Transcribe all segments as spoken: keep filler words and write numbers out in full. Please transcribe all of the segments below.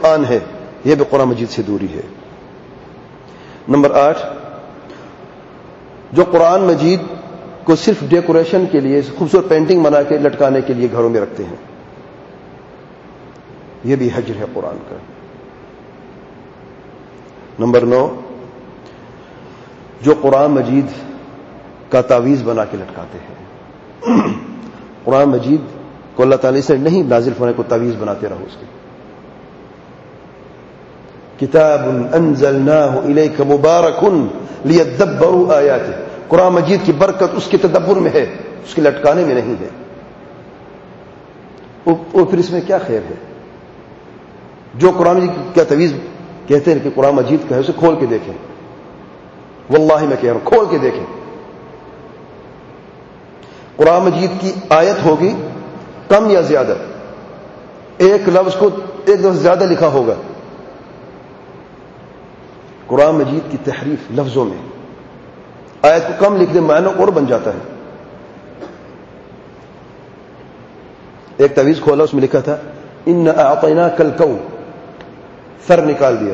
قرآن ہے، یہ بھی قرآن مجید سے دوری ہے۔ نمبر آٹھ، جو قرآن مجید کو صرف ڈیکوریشن کے لیے خوبصورت پینٹنگ بنا کے لٹکانے کے لیے گھروں میں رکھتے ہیں، یہ بھی حجر ہے قرآن کا۔ نمبر نو، جو قرآن مجید کا تعویذ بنا کے لٹکاتے ہیں، قرآن مجید کو اللہ تعالی سے نہیں نازل ہونے کو تعویذ بناتے رہو اس کے۔ کتاب انزلناہ الیک مبارک لیدبروا آیاتہ، قرآن مجید کی برکت اس کے تدبر میں ہے، اس کے لٹکانے میں نہیں ہے۔ اور پھر اس میں کیا خیر ہے؟ جو قرآن مجید کا تعویذ کہتے ہیں کہ قرآن مجید کا ہے، اسے کھول کے دیکھیں، واللہ میں کہہ رہا ہوں کھول کے دیکھیں۔ قرآن مجید کی آیت ہوگی کم یا زیادہ، ایک لفظ کو ایک لفظ زیادہ لکھا ہوگا، قرآن مجید کی تحریف لفظوں میں، آیت کو کم لکھ دے معنی اور بن جاتا ہے۔ ایک تعویذ کھولا، اس میں لکھا تھا ان اعطیناک الکون، سر نکال دیا،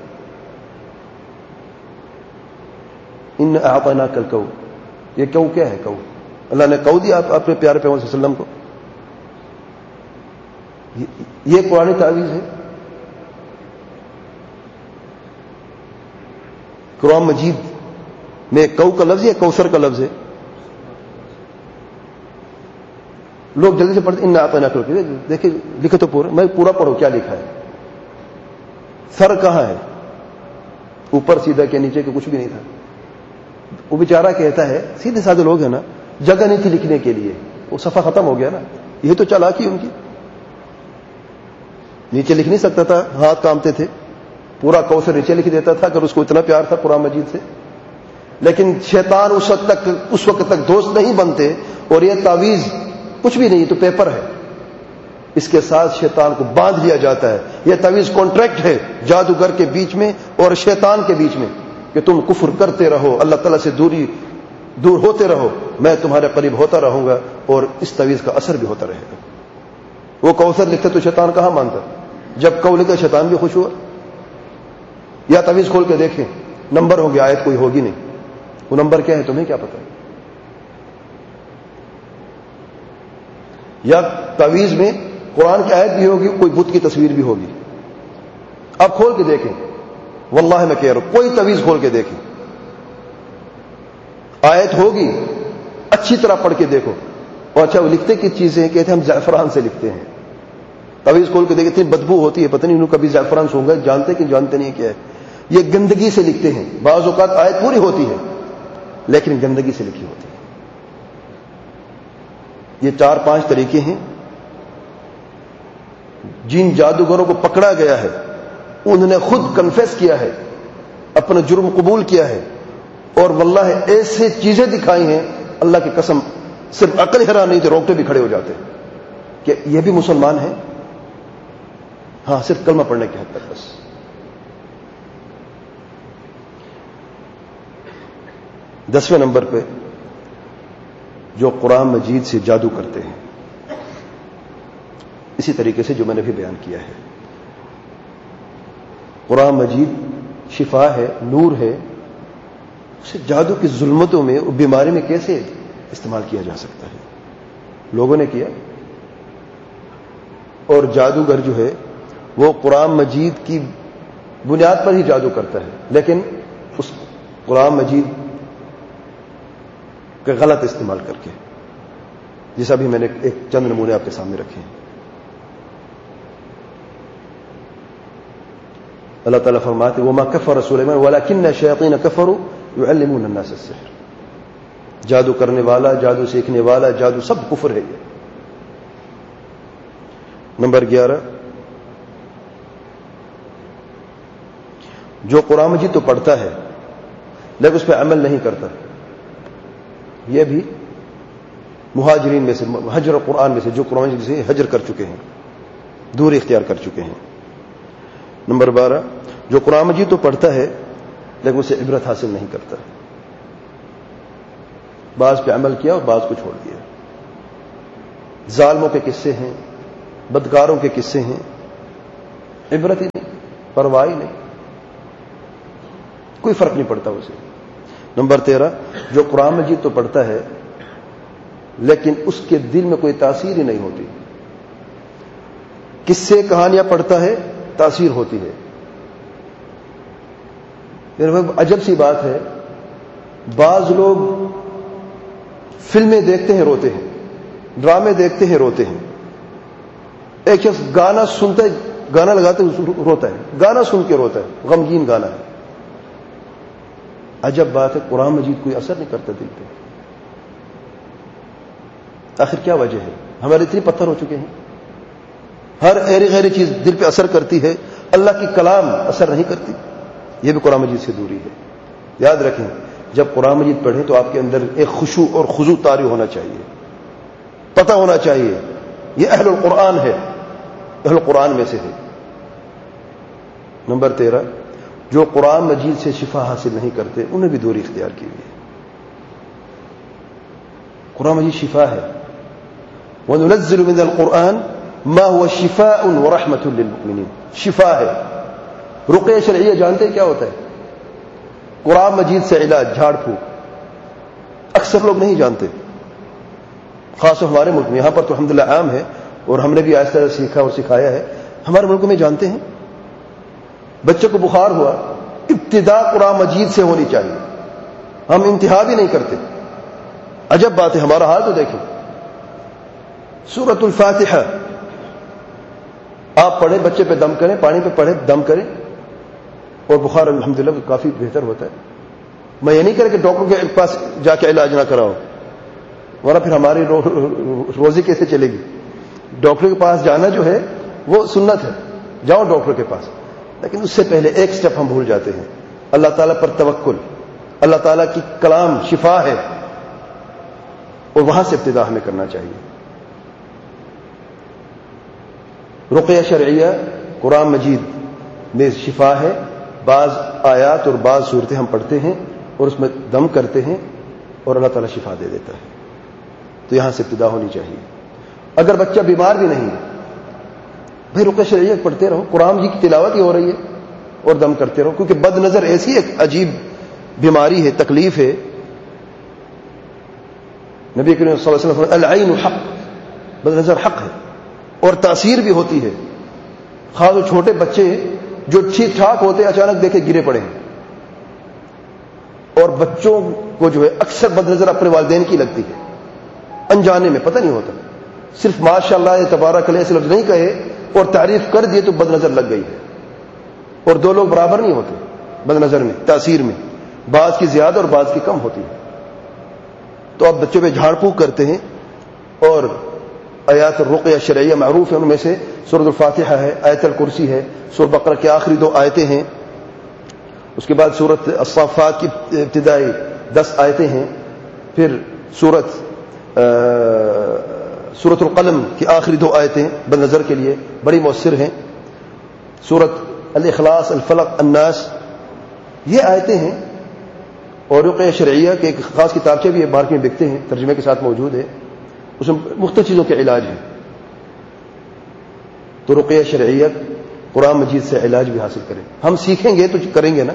ان اعطیناک الکون، یہ کون کیا ہے؟ کون اللہ نے کہو دیا آپ اپنے پیارے پیغمبر صلی اللہ علیہ وسلم کو، یہ قرآن تعویذ ہے؟ قرآن مجید میں کو کا لفظ ہے، کوثر کا لفظ ہے، لوگ جلدی سے پڑھتے ان اعطیناک الکون، دیکھیں لکھے تو پورا، میں پورا پڑھوں کیا لکھا ہے، سر کہاں ہے؟ اوپر سیدھا کے نیچے کے کچھ بھی نہیں تھا۔ وہ بیچارہ کہتا ہے، سیدھے سادھے لوگ ہیں نا، جگہ نہیں تھی لکھنے کے لیے، وہ صفحہ ختم ہو گیا نا، یہ تو چالاکی ان کی، نیچے لکھ نہیں سکتا تھا، ہاتھ کامتے تھے، پورا کوثر نیچے لکھ دیتا تھا اگر اس کو اتنا پیار تھا قرآن مجید سے۔ لیکن شیطان اس وقت تک اس وقت تک دوست نہیں بنتے، اور یہ تعویذ کچھ بھی نہیں، تو پیپر ہے، اس کے ساتھ شیطان کو باندھ لیا جاتا ہے۔ یہ تعویذ کانٹریکٹ ہے جادوگر کے بیچ میں اور شیطان کے بیچ میں کہ تم کفر کرتے رہو، اللہ تعالیٰ سے دوری دور ہوتے رہو، میں تمہارے قریب ہوتا رہوں گا، اور اس تعویذ کا اثر بھی ہوتا رہے گا۔ وہ کوثر لکھتے تو شیطان کہاں مانتا؟ جب کو لکھا شیطان بھی خوش ہوا۔ یا تعویذ کھول کے دیکھیں، نمبر ہوں گے، آیت کوئی ہوگی نہیں، وہ نمبر کیا ہے تمہیں کیا پتا؟ یا تعویذ میں قرآن کی آیت بھی ہوگی، کوئی بت کی تصویر بھی ہوگی، آپ کھول کے دیکھیں، واللہ میں کہہ رہا ہوں کوئی تعویذ کھول کے دیکھیں، آیت ہوگی، اچھی طرح پڑھ کے دیکھو۔ اور اچھا وہ لکھتے کی چیزیں کہتے ہیں ہم زعفران سے لکھتے ہیں، تعویذ کھول کے دیکھتے اتنی بدبو ہوتی ہے، پتہ نہیں انہوں کبھی زعفران سونگا، جانتے کہ جانتے نہیں کیا ہے، یہ گندگی سے لکھتے ہیں۔ بعض اوقات آیت پوری ہوتی ہے لیکن گندگی سے لکھی ہوتی ہے۔ یہ چار پانچ طریقے ہیں جن جادوگروں کو پکڑا گیا ہے، انہوں نے خود کنفیس کیا ہے، اپنا جرم قبول کیا ہے، اور واللہ ایسے چیزیں دکھائی ہیں، اللہ کی قسم صرف عقل حیران نہیں تھے، روکتے بھی کھڑے ہو جاتے کہ یہ بھی مسلمان ہے، ہاں صرف کلمہ پڑھنے کی حد تک بس۔ دسویں نمبر پہ جو قرآن مجید سے جادو کرتے ہیں، اسی طریقے سے جو میں نے بھی بیان کیا ہے، قرآن مجید شفا ہے، نور ہے، اسے جادو کی ظلمتوں میں، بیماری میں کیسے استعمال کیا جا سکتا ہے؟ لوگوں نے کیا، اور جادوگر جو ہے وہ قرآن مجید کی بنیاد پر ہی جادو کرتا ہے، لیکن اس قرآن مجید کا غلط استعمال کر کے، جیسا بھی میں نے ایک چند نمونے آپ کے سامنے رکھے ہیں۔ اللہ تعالیٰ فرماتے وما کفر سلیمان ولکن الشیاطین کفروا یعلمون الناس السحر، جادو کرنے والا، جادو سیکھنے والا، جادو سب کفر ہے۔ یہ نمبر گیارہ، جو قرآن مجید تو پڑھتا ہے لیکن اس پہ عمل نہیں کرتا، یہ بھی مہاجرین میں سے، حجر قرآن میں سے، جو قرآن مجید سے حجر کر چکے ہیں، دوری اختیار کر چکے ہیں۔ نمبر بارہ، جو قرآن مجید تو پڑھتا ہے لیکن اسے عبرت حاصل نہیں کرتا، بعض پہ عمل کیا اور بعض کو چھوڑ دیا۔ ظالموں کے قصے ہیں، بدکاروں کے قصے ہیں، عبرت ہی نہیں، پرواہ ہی نہیں، کوئی فرق نہیں پڑتا اسے۔ نمبر تیرہ، جو قرآن مجید تو پڑھتا ہے لیکن اس کے دل میں کوئی تاثیر ہی نہیں ہوتی۔ قصے کہانیاں پڑھتا ہے، تاثیر ہوتی ہے۔ عجب سی بات ہے، بعض لوگ فلمیں دیکھتے ہیں روتے ہیں، ڈرامے دیکھتے ہیں روتے ہیں، ایک شخص گانا سنتا ہے، گانا لگاتے روتا ہے، گانا سن کے روتا ہے، غمگین گانا ہے۔ عجب بات ہے، قرآن مجید کوئی اثر نہیں کرتا دل پہ۔ آخر کیا وجہ ہے؟ ہمارے اتنے پتھر ہو چکے ہیں، ہر ایری غیری چیز دل پہ اثر کرتی ہے، اللہ کی کلام اثر نہیں کرتی۔ یہ بھی قرآن مجید سے دوری ہے۔ یاد رکھیں، جب قرآن مجید پڑھیں تو آپ کے اندر ایک خشوع اور خضوع طاری ہونا چاہیے، پتہ ہونا چاہیے یہ اہل القرآن ہے، اہل القرآن میں سے ہے۔ نمبر تیرہ، جو قرآن مجید سے شفا حاصل نہیں کرتے انہیں بھی دوری اختیار کی ہے۔ قرآن مجید شفا ہے، وَنُنَزِّلُ مِنَ الْقُرْآنِ مَا هُوَ شِفَاءٌ وَرَحْمَةٌ لِّلْمُؤْمِنِينَ، شفا ہے۔ رقیہ شرعیہ جانتے ہیں کیا ہوتا ہے؟ قرآن مجید سے علاج، جھاڑ پھونک، اکثر لوگ نہیں جانتے، خاص طور ہمارے ملک میں۔ یہاں پر تو الحمدللہ عام ہے اور ہم نے بھی آہستہ آہستہ سیکھا اور سکھایا ہے۔ ہمارے ملک میں جانتے ہیں، بچے کو بخار ہوا، ابتدا قرآن مجید سے ہونی چاہیے، ہم انتہا بھی نہیں کرتے۔ عجب بات ہے، ہمارا حال تو دیکھیں، سورۃ الفاتحہ آپ پڑھیں، بچے پہ دم کریں، پانی پہ پڑھیں، دم کریں، اور بخار الحمدللہ کافی بہتر ہوتا ہے۔ میں یہ نہیں کرے کہ ڈاکٹر کے پاس جا کے علاج نہ کراؤ، ورنہ پھر ہماری رو روزی کیسے چلے گی؟ ڈاکٹر کے پاس جانا جو ہے وہ سنت ہے، جاؤ ڈاکٹر کے پاس، لیکن اس سے پہلے ایک سٹیپ ہم بھول جاتے ہیں، اللہ تعالیٰ پر توکل، اللہ تعالیٰ کی کلام شفا ہے، اور وہاں سے ابتدا ہمیں کرنا چاہیے۔ رقیہ شرعیہ قرآن مجید میں شفا ہے، بعض آیات اور بعض صورتیں ہم پڑھتے ہیں اور اس میں دم کرتے ہیں اور اللہ تعالیٰ شفا دے دیتا ہے، تو یہاں سے ابتدا ہونی چاہیے۔ اگر بچہ بیمار بھی نہیں ہے، بھائی رقیہ شرعیہ پڑھتے رہو، قرآن جی کی تلاوت ہی ہو رہی ہے اور دم کرتے رہو، کیونکہ بد نظر ایسی ایک عجیب بیماری ہے، تکلیف ہے۔ نبی کریم صلی اللہ علیہ وسلم العین حق، بد نظر حق ہے اور تاثیر بھی ہوتی ہے، خاص چھوٹے بچے جو ٹھیک ٹھاک ہوتے اچانک دیکھے گرے پڑے ہیں، اور بچوں کو جو ہے اکثر بد نظر اپنے والدین کی لگتی ہے، انجانے میں پتہ نہیں ہوتا، صرف ماشاءاللہ تبارک اللہ ایسے لفظ نہیں کہے اور تعریف کر دیے تو بد نظر لگ گئی ہے۔ اور دو لوگ برابر نہیں ہوتے بد نظر میں، تاثیر میں، بعض کی زیادہ اور بعض کی کم ہوتی ہے۔ تو آپ بچوں پہ جھاڑ پھونک کرتے ہیں، اور آیات الرقیہ شرعیہ معروف ہے، ان میں سے سورۃ الفاتحہ ہے، آیت الکرسی ہے، سورۃ بقرہ کی آخری دو آیتیں ہیں، اس کے بعد سورۃ الصافات کی ابتدائی دس آیتیں ہیں، پھر سورۃ سورۃ القلم کی آخری دو آیتیں بد نظر کے لیے بڑی مؤثر ہیں، سورۃ الاخلاص، الفلق، الناس، یہ آیتیں ہیں۔ اور رقیہ شرعیہ کے ایک خاص کتابچے بھی مارکیٹ میں بکتے ہیں، ترجمے کے ساتھ موجود ہے، اس میں مختلف چیزوں کے علاج ہیں۔ تو رقیہ شرعیہ قرآن مجید سے علاج بھی حاصل کریں، ہم سیکھیں گے تو کریں گے نا۔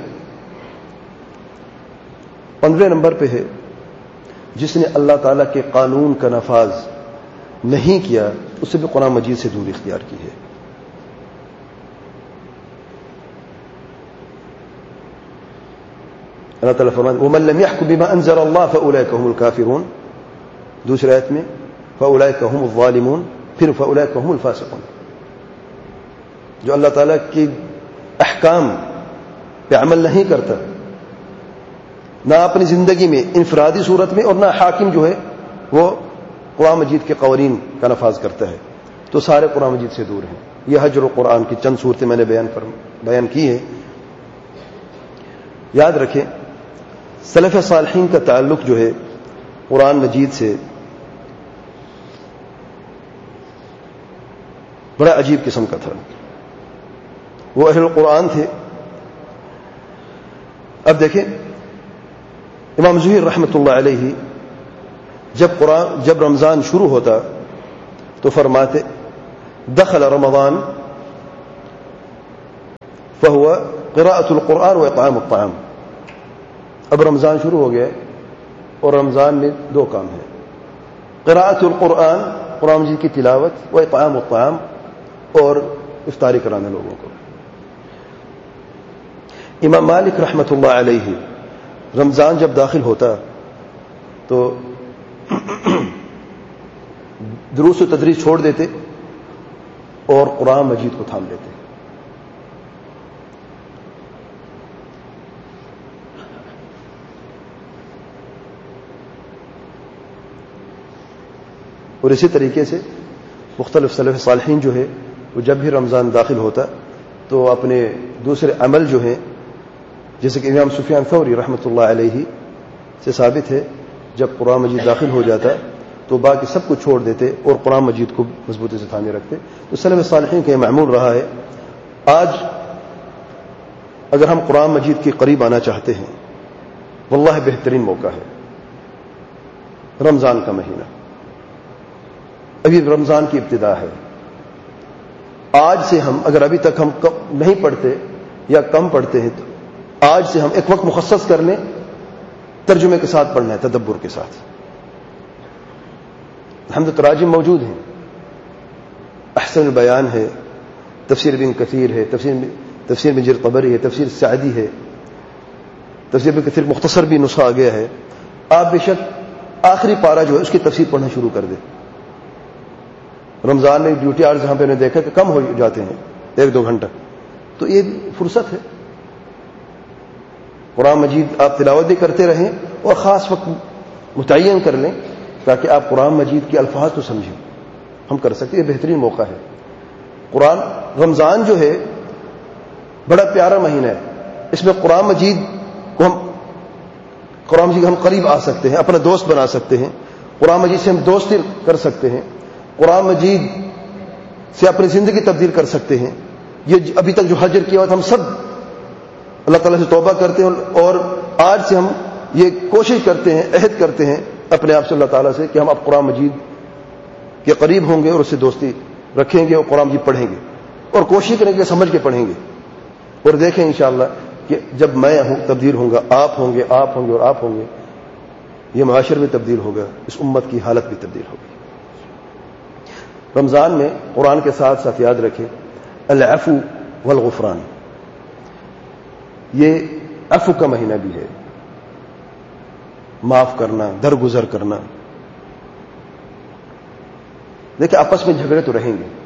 پندرہ نمبر پہ ہے، جس نے اللہ تعالیٰ کے قانون کا نفاذ نہیں کیا اسے بھی قرآن مجید سے دوری اختیار کی ہے۔ اللہ تعالیٰ فرماتے وَمَن لَّمْ يَحْكُم بِمَا أَنزَلَ اللَّهُ فَأُولَٰئِكَ هُمُ الْكَافِرُونَ، دوسری آیت میں فَأُولَٰئِكَ هُمُ الظَّالِمُونَ، پھر فَأُولَٰئِكَ هُمُ الْفَاسِقُونَ۔ جو اللہ تعالیٰ کی احکام پہ عمل نہیں کرتا، نہ اپنی زندگی میں انفرادی صورت میں، اور نہ حاکم جو ہے وہ قرآن مجید کے قوانین کا نفاذ کرتا ہے، تو سارے قرآن مجید سے دور ہیں۔ یہ حجر و قرآن کی چند صورتیں میں نے بیان بیان کی ہیں۔ یاد رکھیں، سلف صالحین کا تعلق جو ہے قرآن مجید سے بڑا عجیب قسم کا تھا، وہ اہل القرآن تھے۔ اب دیکھیں، امام زہری رحمۃ اللہ علیہ جب قرآن جب رمضان شروع ہوتا تو فرماتے دخل رمضان فهو قراءة القرآن وإطعام الطعام. اب رمضان شروع ہو گیا اور رمضان میں دو کام ہیں: قراءة القرآن، قرآن مجید کی تلاوت، و اطعام الطعام، اور افطاری کرانا لوگوں کو. امام مالک رحمۃ اللہ علیہ رمضان جب داخل ہوتا تو دروس و تدریس چھوڑ دیتے اور قرآن مجید کو تھام لیتے. اور اسی طریقے سے مختلف سلف صالحین جو ہے وہ جب بھی رمضان داخل ہوتا تو اپنے دوسرے عمل جو ہیں، جیسے کہ امام سفیان ثوری رحمۃ اللہ علیہ سے ثابت ہے، جب قرآن مجید داخل ہو جاتا تو باقی سب کو چھوڑ دیتے اور قرآن مجید کو مضبوطی سے تھامے رکھتے. تو سلف صالحین کا یہ معمول رہا ہے. آج اگر ہم قرآن مجید کے قریب آنا چاہتے ہیں، واللہ بہترین موقع ہے رمضان کا مہینہ. ابھی رمضان کی ابتدا ہے. آج سے ہم اگر ابھی تک ہم نہیں پڑھتے یا کم پڑھتے ہیں تو آج سے ہم ایک وقت مخصص کر لیں، ترجمے کے ساتھ پڑھنا ہے، تدبر کے ساتھ. الحمد تراجم موجود ہیں، احسن البیان ہے، تفسیر ابن کثیر ہے، تفسیر تفسیر بن جریر طبری ہے، تفسیر سعدی ہے، تفسیر ابن کثیر مختصر بھی نسخہ آ گیا ہے. آپ بے شک آخری پارہ جو ہے اس کی تفسیر پڑھنا شروع کر دیں. رمضان میں ڈیوٹی آرز جہاں پہ نے دیکھا کہ کم ہو جاتے ہیں ایک دو گھنٹہ، تو یہ فرصت ہے. قرآن مجید آپ تلاوت بھی کرتے رہیں اور خاص وقت متعین کر لیں تاکہ آپ قرآن مجید کے الفاظ تو سمجھیں. ہم کر سکتے، یہ بہترین موقع ہے. قرآن رمضان جو ہے بڑا پیارا مہینہ ہے. اس میں قرآن مجید کو ہم قرآن مجید ہم قریب آ سکتے ہیں، اپنا دوست بنا سکتے ہیں. قرآن مجید سے ہم دوستی کر سکتے ہیں. قرآن مجید سے اپنی زندگی تبدیل کر سکتے ہیں. یہ ابھی تک جو حجر کیا ہوا تھا، ہم سب اللہ تعالیٰ سے توبہ کرتے ہیں اور آج سے ہم یہ کوشش کرتے ہیں، عہد کرتے ہیں اپنے آپ سے اللہ تعالیٰ سے کہ ہم اب قرآن مجید کے قریب ہوں گے اور اس سے دوستی رکھیں گے اور قرآن مجید پڑھیں گے اور کوشش کریں گے سمجھ کے پڑھیں گے. اور دیکھیں انشاءاللہ کہ جب میں ہوں تبدیل ہوں گا، آپ ہوں گے، آپ ہوں گے اور آپ ہوں گے، یہ معاشر بھی تبدیل ہوگا، اس امت کی حالت بھی تبدیل ہوگی. رمضان میں قرآن کے ساتھ ساتھ یاد رکھیں العفو والغفران. یہ عفو کا مہینہ بھی ہے، معاف کرنا، درگزر کرنا. دیکھیں آپس میں جھگڑے تو رہیں گے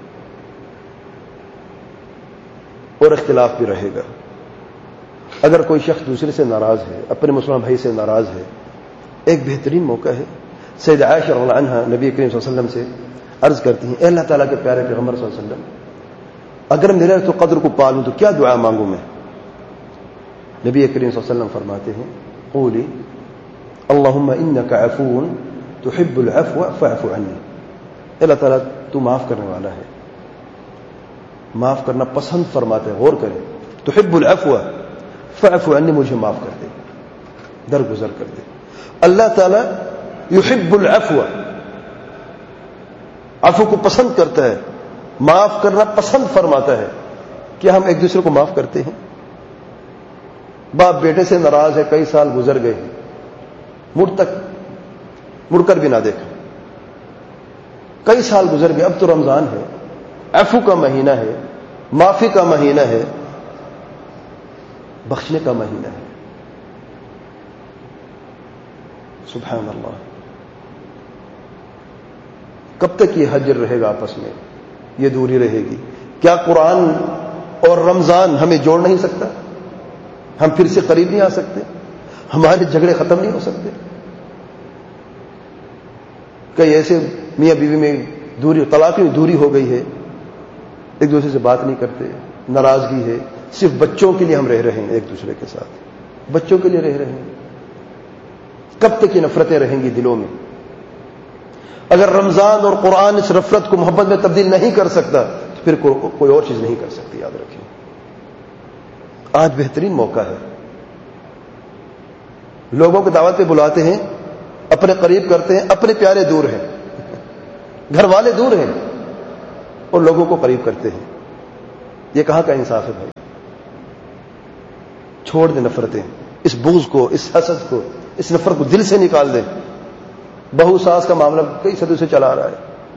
اور اختلاف بھی رہے گا. اگر کوئی شخص دوسرے سے ناراض ہے، اپنے مسلمان بھائی سے ناراض ہے، ایک بہترین موقع ہے. سید عائشہ رضی اللہ عنہا نبی کریم صلی اللہ علیہ وسلم سے عرض کرتی ہیں، اے اللہ تعالیٰ کے پیارے پیغمبر صلی اللہ علیہ وسلم، اگر میرے تو قدر کو پالوں تو کیا دعا مانگوں میں؟ نبی کریم صلی اللہ علیہ وسلم فرماتے ہیں، قولی اللہم انک عفو تحب العفو فاعف عنی. اللہ تعالیٰ تو معاف کرنے والا ہے، معاف کرنا پسند فرماتے ہیں. غور کریں، تحب العفو فاعف عنی، مجھے معاف کر دے، درگزر کر دے. اللہ تعالیٰ یحب العفو، عفو کو پسند کرتا ہے، معاف کرنا پسند فرماتا ہے. کیا ہم ایک دوسرے کو معاف کرتے ہیں؟ باپ بیٹے سے ناراض ہے، کئی سال گزر گئے ہیں، مڑ تک مڑ کر بھی نہ دیکھا، کئی سال گزر گئے. اب تو رمضان ہے، عفو کا مہینہ ہے، معافی کا مہینہ ہے، بخشنے کا مہینہ ہے. سبحان اللہ. کب تک یہ حجر رہے گا آپس میں، یہ دوری رہے گی؟ کیا قرآن اور رمضان ہمیں جوڑ نہیں سکتا؟ ہم پھر سے قریب نہیں آ سکتے؟ ہمارے جھگڑے ختم نہیں ہو سکتے؟ کئی ایسے میاں بیوی میں دوری، طلاق میں دوری ہو گئی ہے، ایک دوسرے سے بات نہیں کرتے، ناراضگی ہے. صرف بچوں کے لیے ہم رہ رہے ہیں، ایک دوسرے کے ساتھ بچوں کے لیے رہ رہے ہیں. کب تک یہ نفرتیں رہیں گی دلوں میں؟ اگر رمضان اور قرآن اس نفرت کو محبت میں تبدیل نہیں کر سکتا تو پھر کوئی اور چیز نہیں کر سکتی. یاد رکھیں، آج بہترین موقع ہے. لوگوں کو دعوت پہ بلاتے ہیں، اپنے قریب کرتے ہیں، اپنے پیارے دور ہیں، گھر والے دور ہیں اور لوگوں کو قریب کرتے ہیں. یہ کہاں کا انصاف ہے بھائی؟ چھوڑ دیں نفرتیں، اس بغض کو، اس حسد کو، اس نفرت کو دل سے نکال دیں. بہو ساس کا معاملہ کئی صدیوں سے چلا آ رہا ہے.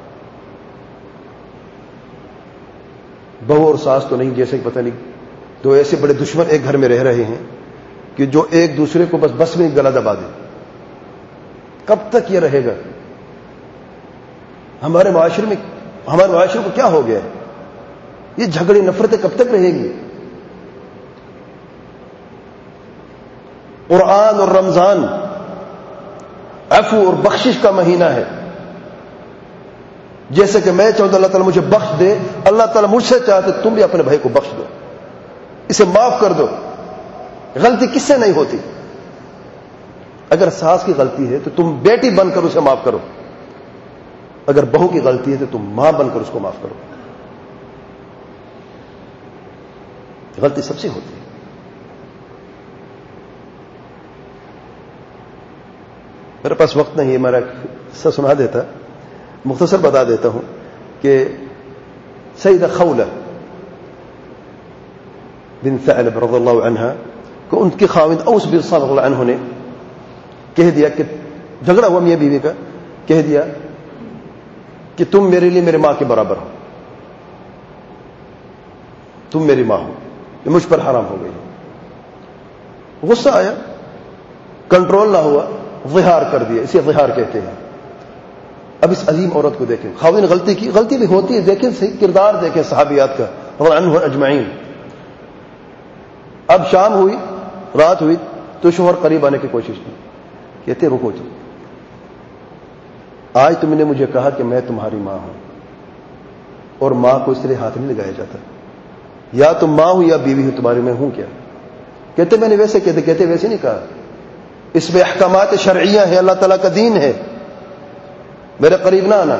بہو اور ساس تو نہیں، جیسے کہ پتہ نہیں دو ایسے بڑے دشمن ایک گھر میں رہ رہے ہیں کہ جو ایک دوسرے کو بس بس میں گلا دبا دیں. کب تک یہ رہے گا؟ ہمارے معاشرے میں ہمارے معاشرے کو کیا ہو گیا ہے؟ یہ جھگڑے نفرتیں کب تک رہیں گی؟ قرآن اور رمضان عفو اور بخشش کا مہینہ ہے. جیسے کہ میں چاہتا اللہ تعالیٰ مجھے بخش دے، اللہ تعالیٰ مجھ سے چاہتے تم بھی اپنے بھائی کو بخش دو، اسے معاف کر دو. غلطی کس سے نہیں ہوتی؟ اگر ساس کی غلطی ہے تو تم بیٹی بن کر اسے معاف کرو، اگر بہو کی غلطی ہے تو تم ماں بن کر اس کو معاف کرو. غلطی سب سے ہوتی ہے. میرے پاس وقت نہیں ہے، میرا قصہ سنا دیتا، مختصر بتا دیتا ہوں کہ سیدہ خولہ بن ثعلب رضی اللہ عنہا کو ان کے خاوند اوس بن صالح رضی اللہ عنہ نے کہہ دیا کہ جھگڑا ہوا میاں بیوی کا، کہہ دیا کہ تم میرے لیے میرے ماں کے برابر ہو، تم میری ماں ہو، یہ مجھ پر حرام ہو گئی. غصہ آیا، کنٹرول نہ ہوا، ظہار کر دیا. اسے ظہار کہتے ہیں. اب اس عظیم عورت کو دیکھیں، خاوند نے غلطی کی، غلطی بھی ہوتی ہے، دیکھیں صحیح کردار دیکھیں صحابیات کا رضی اللہ عنہ اجمعین. اب شام ہوئی، رات ہوئی تو شوہر قریب آنے کی کوشش کی. کہتے رکو جی، آج تم نے مجھے کہا کہ میں تمہاری ماں ہوں، اور ماں کو اس طرح ہاتھ نہیں لگایا جاتا. یا تم ماں ہو یا بیوی ہو، تمہاری میں ہوں کیا؟ کہتے میں نے ویسے کہتے کہتے ویسے نہیں کہا، اس میں احکامات شرعیہ ہیں، اللہ تعالیٰ کا دین ہے، میرے قریب نہ آنا.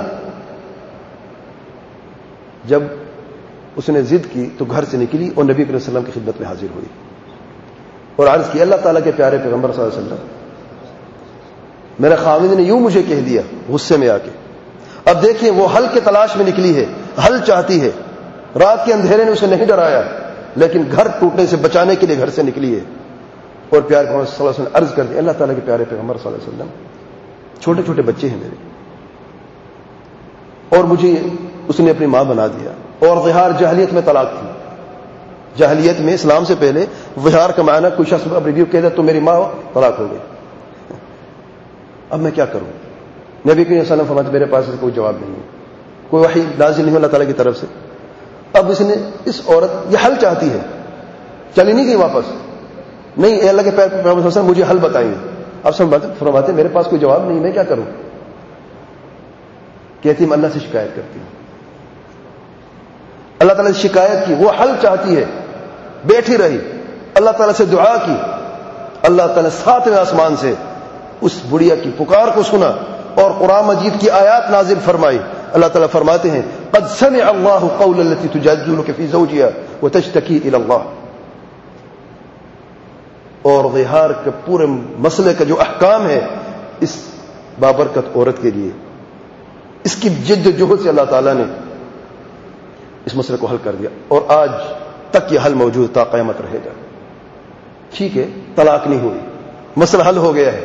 جب اس نے ضد کی تو گھر سے نکلی اور نبی کریم صلی اللہ علیہ وسلم کی خدمت میں حاضر ہوئی اور عرض کی، اللہ تعالیٰ کے پیارے پیغمبر صلی اللہ علیہ وسلم، میرے خاوند نے یوں مجھے کہہ دیا غصے میں آ کے. اب دیکھیں وہ حل کے تلاش میں نکلی ہے، حل چاہتی ہے. رات کے اندھیرے نے اسے نہیں ڈرایا، لیکن گھر ٹوٹنے سے بچانے کے لیے گھر سے نکلی ہے. اور پیارے پیغمبر صلی اللہ علیہ وسلم نے عرض کر دی، اللہ تعالیٰ کے پیارے پیغمبر صلی اللہ علیہ وسلم، چھوٹے چھوٹے بچے ہیں میرے، اور مجھے اس نے اپنی ماں بنا دیا. اور ظہار جاہلیت میں طلاق تھی. جاہلیت میں اسلام سے پہلے ظہار کا معنی کوئی شخص اب ریویو کہہ دے تو میری ماں ہو، طلاق ہو گئی. اب میں کیا کروں؟ نبی کریم صلی اللہ علیہ وسلم فرماتے میرے پاس کوئی جواب نہیں ہے، کوئی وحی نازل نہیں ہو اللہ تعالیٰ کی طرف سے. اب اس نے اس عورت یہ حل چاہتی ہے، چلی نہیں گئی واپس، نہیں اے اللہ کے پیارے پیغمبر صلی اللہ علیہ وسلم مجھے حل بتائیں. اب سب فرماتے میرے پاس کوئی جواب نہیں، میں کیا کروں؟ کہتی میں اللہ سے شکایت کرتی ہوں. اللہ تعالیٰ سے شکایت کی، وہ حل چاہتی ہے، بیٹھی رہی، اللہ تعالیٰ سے دعا کی. اللہ تعالیٰ ساتویں آسمان سے اس بڑھیا کی پکار کو سنا اور قرآن مجید کی آیات نازل فرمائی. اللہ تعالیٰ فرماتے ہیں قد سمع اللہ قول التي تجادلك في زوجها وتشتكي الى اللہ. اور ظہار کے پورے مسئلے کا جو احکام ہے اس بابرکت عورت کے لیے، اس کی جد و جہد سے اللہ تعالیٰ نے اس مسئلے کو حل کر دیا، اور آج تک یہ حل موجود تا قیامت رہے گا. ٹھیک ہے، طلاق نہیں ہوئی، مسئلہ حل ہو گیا ہے.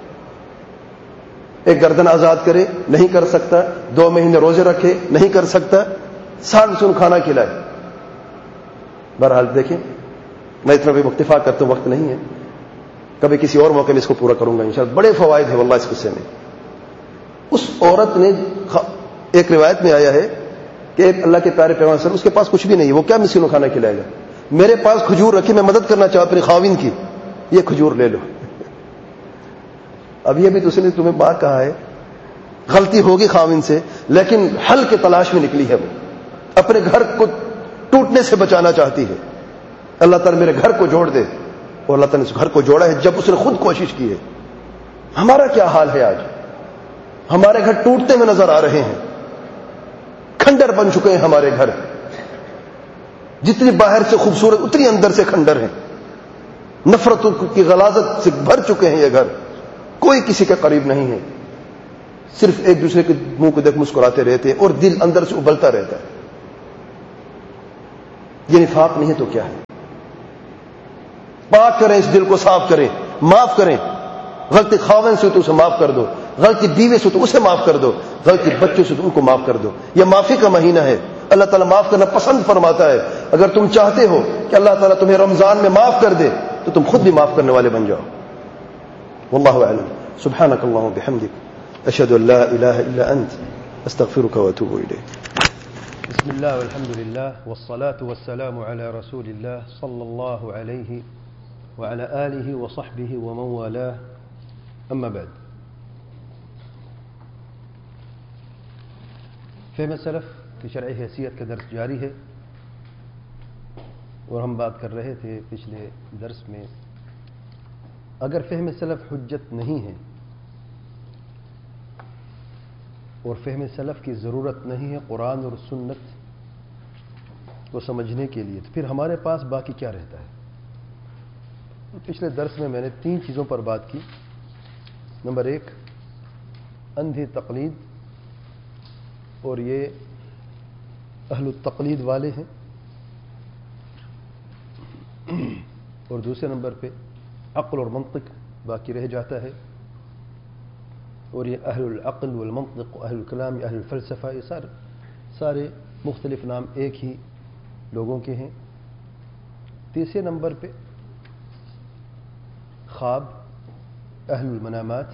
ایک گردن آزاد کرے نہیں کر سکتا، دو مہینے روزے رکھے نہیں کر سکتا، سال سن کھانا کھلائے. بہرحال دیکھیں، میں اتنا بھی اکتفا کرتا ہوں، وقت نہیں ہے، کبھی کسی اور موقع میں اس کو پورا کروں گا انشاءاللہ. بڑے فوائد ہیں واللہ اس قصے میں. اس عورت نے، ایک روایت میں آیا ہے کہ ایک اللہ کے پیارے پیغمبر صلی اللہ علیہ وسلم، اس کے پاس کچھ بھی نہیں ہے، وہ کیا مسکین کو کھانا کھلائے گا؟ میرے پاس کھجور رکھی، میں مدد کرنا چاہتا اپنے خاوند کی، یہ کھجور لے لو. اب یہ بھی تو اس نے تمہیں بات کہا ہے، غلطی ہوگی خاوند سے، لیکن حل کے تلاش میں نکلی ہے، وہ اپنے گھر کو ٹوٹنے سے بچانا چاہتی ہے. اللہ تعالیٰ میرے گھر کو جوڑ دے، اور اللہ تعالیٰ نے اس گھر کو جوڑا ہے جب اس نے خود کوشش کی ہے. ہمارا کیا حال ہے آج؟ ہمارے گھر ٹوٹتے ہوئے نظر آ رہے ہیں، کھنڈر بن چکے ہیں ہمارے گھر. جتنی باہر سے خوبصورت اتنی اندر سے کھنڈر ہیں. نفرت کی غلاظت سے بھر چکے ہیں یہ گھر، کوئی کسی کے قریب نہیں ہے، صرف ایک دوسرے کے منہ کو دیکھ مسکراتے رہتے ہیں اور دل اندر سے ابلتا رہتا ہے. یہ نفاق نہیں ہے تو کیا ہے؟ پاک کریں اس دل کو، صاف کریں، معاف کریں. غلطی خاوند سے تو اسے معاف کر دو، غلطی بیوی سے تو اسے معاف کر دو، غلطی بچوں سے تو ان کو معاف کر دو. یہ معافی کا مہینہ ہے. اللہ تعالیٰ معاف کرنا پسند فرماتا ہے. اگر تم چاہتے ہو کہ اللہ تعالیٰ تمہیں رمضان میں معاف کر دے تو تم خود بھی معاف کرنے والے بن جاؤ. واللہ اعلم. سبحانک اللہم بحمدک، اشہد ان لا الہ الا انت، استغفرک واتوب الیک. بسم اللہ والحمد للہ والصلاة والسلام علی رسول اللہ صلی اللہ علیہ وعلی آلہ وصحبہ ومن والاہ. اما بعد، فہم سلف کی شرعی حیثیت کا درس جاری ہے، اور ہم بات کر رہے تھے پچھلے درس میں اگر فہم سلف حجت نہیں ہے اور فہم سلف کی ضرورت نہیں ہے قرآن اور سنت کو سمجھنے کے لیے، تو پھر ہمارے پاس باقی کیا رہتا ہے؟ پچھلے درس میں میں نے تین چیزوں پر بات کی. نمبر ایک، اندھی تقلید، اور یہ اہل التقلید والے ہیں. اور دوسرے نمبر پہ عقل اور منطق باقی رہ جاتا ہے، اور یہ اہل العقل والمنطق، اہل الکلام، اہل الفلسفہ، یہ سارے سارے مختلف نام ایک ہی لوگوں کے ہیں. تیسرے نمبر پہ خواب، اہل المنامات،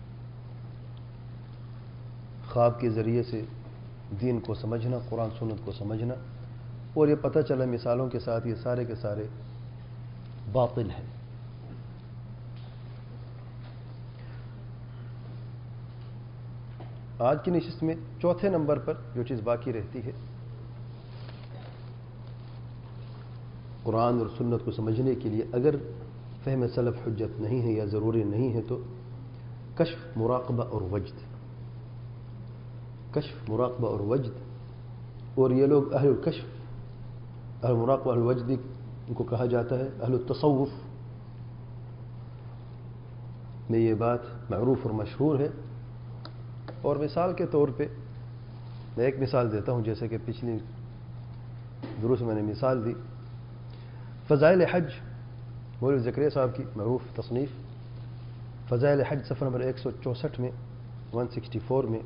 خواب کے ذریعے سے دین کو سمجھنا، قرآن سنت کو سمجھنا. اور یہ پتہ چلا مثالوں کے ساتھ یہ سارے کے سارے باطل ہیں. آج کی نشست میں چوتھے نمبر پر جو چیز باقی رہتی ہے قرآن اور سنت کو سمجھنے کے لیے اگر فہم سلف حجت نہیں ہے یا ضروری نہیں ہے، تو کشف، مراقبہ اور وجد. کشف، مراقبہ اور وجد. اور یہ لوگ اہل الکشف، اہل مراقبہ، اہل وجد ان کو کہا جاتا ہے. اہل التصوف میں یہ بات معروف اور مشہور ہے. اور مثال کے طور پہ میں ایک مثال دیتا ہوں، جیسے کہ پچھلی دروس میں نے مثال دی فضائل حج، مولوی زکریا صاحب کی معروف تصنیف فضائل حج، صفحہ نمبر ایک سو چونسٹھ میں، ون سکسٹی فور میں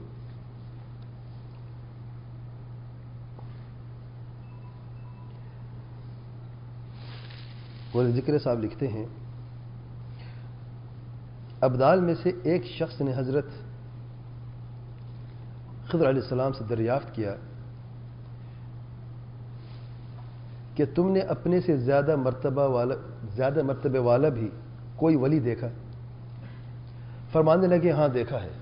مولوی زکریا صاحب لکھتے ہیں، ابدال میں سے ایک شخص نے حضرت خضر علیہ السلام سے دریافت کیا کہ تم نے اپنے سے زیادہ مرتبہ والا زیادہ مرتبے والا بھی کوئی ولی دیکھا؟ فرمانے لگے، ہاں دیکھا ہے.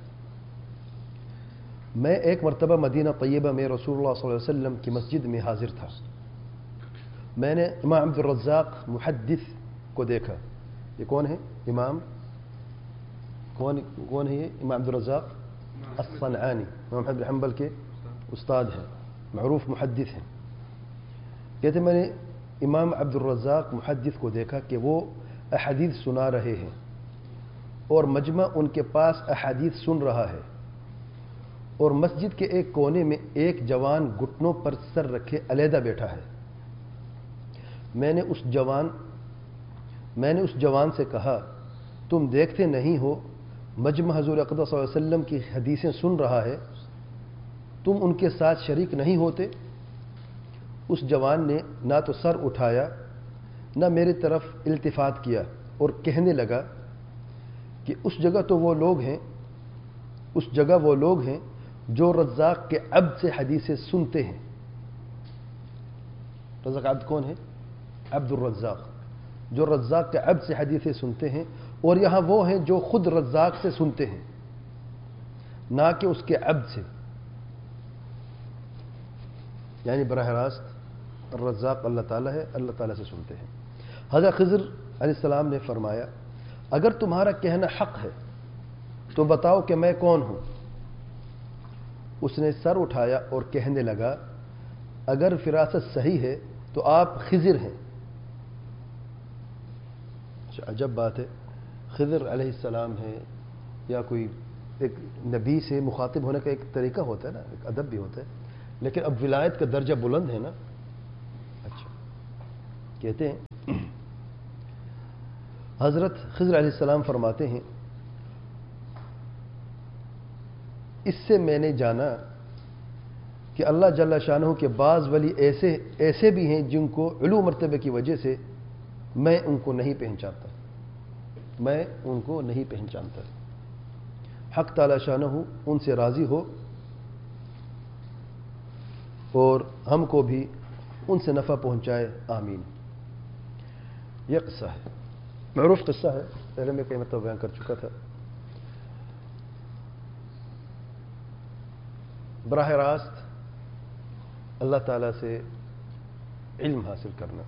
میں ایک مرتبہ مدینہ طیبہ میں رسول اللہ صلی اللہ علیہ وسلم کی مسجد میں حاضر تھا. میں نے امام عبد الرزاق محدث کو دیکھا. یہ کون ہے؟ امام کون کون ہے یہ؟ امام عبد الرزاق الصنعانی، امام احمد بن حنبل کے استاد ہیں، معروف محدث ہیں. کہتے میں نے امام عبد الرزاق محدث کو دیکھا کہ وہ احادیث سنا رہے ہیں اور مجمع ان کے پاس احادیث سن رہا ہے، اور مسجد کے ایک کونے میں ایک جوان گھٹنوں پر سر رکھے علیحدہ بیٹھا ہے. میں نے اس جوان میں نے اس جوان سے کہا، تم دیکھتے نہیں ہو مجمع حضور اقدس صلی اللہ علیہ وسلم کی حدیثیں سن رہا ہے، تم ان کے ساتھ شریک نہیں ہوتے؟ اس جوان نے نہ تو سر اٹھایا نہ میری طرف التفات کیا اور کہنے لگا کہ اس جگہ تو وہ لوگ ہیں اس جگہ وہ لوگ ہیں جو رزاق کے عبد سے حدیثیں سنتے ہیں. رزاق عبد کون ہے؟ عبد الرزاق، جو رزاق کے عبد سے حدیثیں سنتے ہیں. اور یہاں وہ ہیں جو خود رزاق سے سنتے ہیں، نہ کہ اس کے عبد سے. یعنی براہ راست الرزاق اللہ تعالیٰ ہے، اللہ تعالیٰ سے سنتے ہیں. حضرت خضر علیہ السلام نے فرمایا، اگر تمہارا کہنا حق ہے تو بتاؤ کہ میں کون ہوں؟ اس نے سر اٹھایا اور کہنے لگا، اگر فراست صحیح ہے تو آپ خضر ہیں. عجب بات ہے، خضر علیہ السلام ہے، یا کوئی ایک نبی سے مخاطب ہونے کا ایک طریقہ ہوتا ہے نا، ایک ادب بھی ہوتا ہے، لیکن اب ولایت کا درجہ بلند ہے نا. اچھا، کہتے ہیں حضرت خضر علیہ السلام فرماتے ہیں اس سے میں نے جانا کہ اللہ جل شانہ کے بعض ولی ایسے ایسے بھی ہیں جن کو علو مرتبے کی وجہ سے میں ان کو نہیں پہچانتا میں ان کو نہیں پہچانتا حق تعالی شانہ ان سے راضی ہو اور ہم کو بھی ان سے نفع پہنچائے آمین. یہ قصہ ہے، معروف قصہ ہے، پہلے میں کئی مرتبہ بیان کر چکا تھا. براہ راست اللہ تعالیٰ سے علم حاصل کرنا.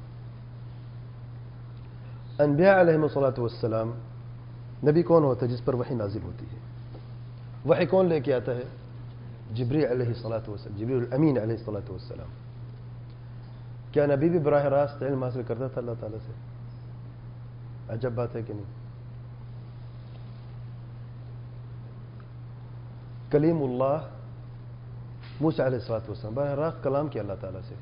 انبیاء علیہم الصلاۃ والسلام، نبی کون ہوتا ہے؟ جس پر وحی نازل ہوتی ہے. وحی کون لے کے آتا ہے؟ جبریل علیہ الصلاۃ والسلام، جبریل الامین علیہ الصلاۃ والسلام. کیا نبی بھی براہ راست علم حاصل کرتا تھا اللہ تعالیٰ سے؟ عجب بات ہے کہ نہیں. کلیم اللہ موسیٰ علیہ الصلاۃ والسلام براہ راست کلام کیا اللہ تعالیٰ سے.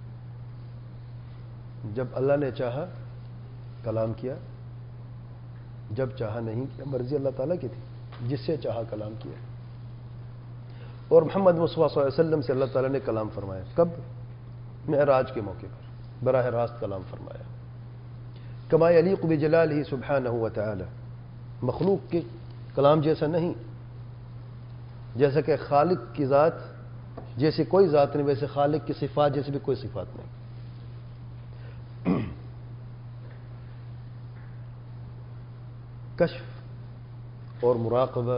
جب اللہ نے چاہا کلام کیا، جب چاہا نہیں کیا. مرضی اللہ تعالیٰ کی تھی، جس سے چاہا کلام کیا. اور محمد مصطفیٰ صلی اللہ علیہ وسلم سے اللہ تعالیٰ نے کلام فرمایا. کب؟ معراج کے موقع پر براہ راست کلام فرمایا. کما یلیق بجلالہ سبحانہ وتعالی، مخلوق کے کلام جیسا نہیں. جیسا کہ خالق کی ذات جیسے کوئی ذات نہیں، ویسے خالق کی صفات جیسے بھی کوئی صفات نہیں. کشف اور مراقبہ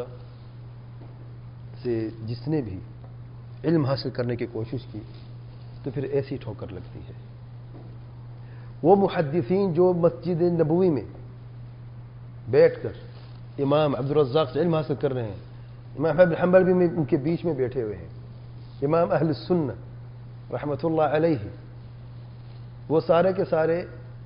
سے جس نے بھی علم حاصل کرنے کی کوشش کی تو پھر ایسی ٹھوکر لگتی ہے. وہ محدثین جو مسجد نبوی میں بیٹھ کر امام عبدالرزاق سے علم حاصل کر رہے ہیں، امام احمد بن حنبل بھی ان کے بیچ میں بیٹھے ہوئے ہیں، امام اہل السنہ رحمۃ اللہ علیہ، وہ سارے کے سارے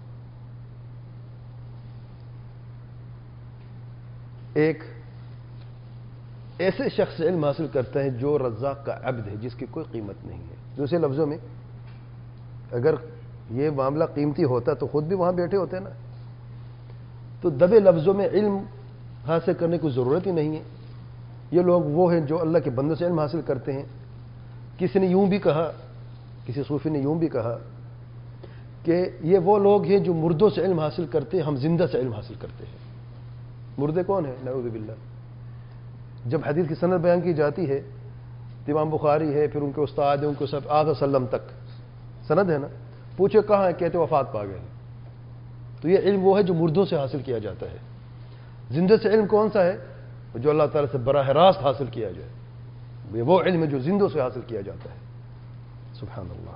ایک ایسے شخص سے علم حاصل کرتا ہے جو رزاق کا عبد ہے، جس کی کوئی قیمت نہیں ہے. دوسرے لفظوں میں اگر یہ معاملہ قیمتی ہوتا تو خود بھی وہاں بیٹھے ہوتے نا. تو دبے لفظوں میں علم حاصل کرنے کی ضرورت ہی نہیں ہے. یہ لوگ وہ ہیں جو اللہ کے بندوں سے علم حاصل کرتے ہیں. کسی نے یوں بھی کہا، کسی صوفی نے یوں بھی کہا کہ یہ وہ لوگ ہیں جو مردوں سے علم حاصل کرتے ہیں، ہم زندہ سے علم حاصل کرتے ہیں. مردے کون ہیں؟ نعوذ باللہ. جب حدیث کی سند بیان کی جاتی ہے، امام بخاری ہے، پھر ان کے استاد ہیں، ان کو سب آخر وسلم تک سند ہے نا. پوچھے کہاں ہے؟ کہتے وفات پا گئے. تو یہ علم وہ ہے جو مردوں سے حاصل کیا جاتا ہے. زندہ سے علم کون سا ہے؟ جو اللہ تعالیٰ سے براہ راست حاصل کیا جائے. یہ وہ علم ہے جو زندوں سے حاصل کیا جاتا ہے. سبحان اللہ.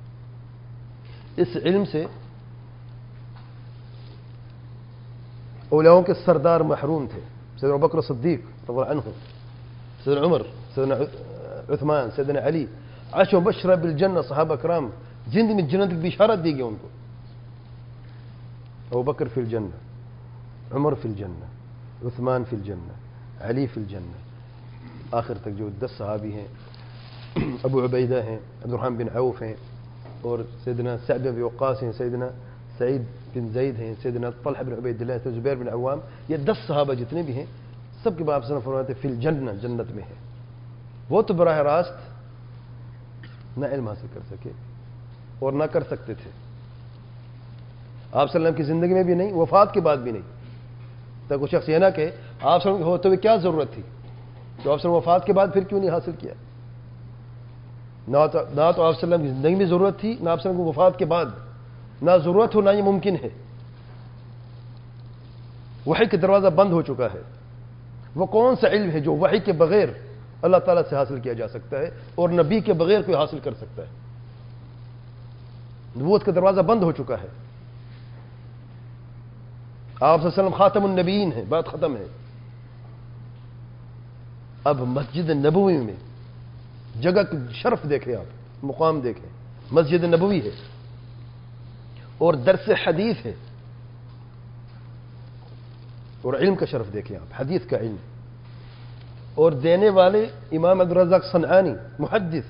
اس علم سے اولیاؤں کے سردار محروم تھے. سیدنا ابوبکر صدیق رضی اللہ عنہ، سیدنا عمر، سیدنا عثمان، سیدنا علی، عشر مبشرہ بالجنہ، صحابہ کرام، زندگی میں جنت کی بشارت دی گئی ان کو. ابوبکر فی الجنہ، عمر فی الجنہ، عثمان فی الجنہ، علی فی الجنہ، آخر تک جو دس صحابی ہیں، ابو عبیدہ ہیں، عبد الرحمن بن عوف ہیں، اور سیدنا سعد بن وقاص ہیں، سیدنا سعید بن زید ہیں، سیدنا طلحہ بن عبید اللہ، سیدنا زبیر بن عوام. یہ دس صحابہ جتنے بھی ہیں سب کے باپ سے فرماتے فی الجنہ، جنت میں ہے. وہ تو براہ راست نہ علم حاصل کر سکے اور نہ کر سکتے تھے. آپ صلی اللہ علیہ وسلم کی زندگی میں بھی نہیں، وفات کے بعد بھی نہیں. تو کوئی شخص یہ نہ کہ آپ صلی اللہ علیہ وسلم ہوتے ہوئے کیا ضرورت تھی، تو آپ صلی اللہ علیہ وسلم وفات کے بعد پھر کیوں نہیں حاصل کیا؟ نہ تو آپ صلی اللہ علیہ وسلم کی زندگی میں ضرورت تھی، نہ آپ صلی اللہ علیہ وسلم کو وفات کے بعد. نہ ضرورت ہو، نہ یہ ممکن ہے. وحی کا دروازہ بند ہو چکا ہے. وہ کون سا علم ہے جو وحی کے بغیر اللہ تعالیٰ سے حاصل کیا جا سکتا ہے اور نبی کے بغیر کوئی حاصل کر سکتا ہے؟ نبوت کا دروازہ بند ہو چکا ہے. آپ صلی اللہ علیہ وسلم خاتم النبیین ہیں، بات ختم ہے. اب مسجد نبوی میں جگہ کی شرف دیکھیں، آپ مقام دیکھیں. مسجد نبوی ہے اور درس حدیث ہے، اور علم کا شرف دیکھیں آپ، حدیث کا علم. اور دینے والے امام عبدالرزاق صنعانی، محدث،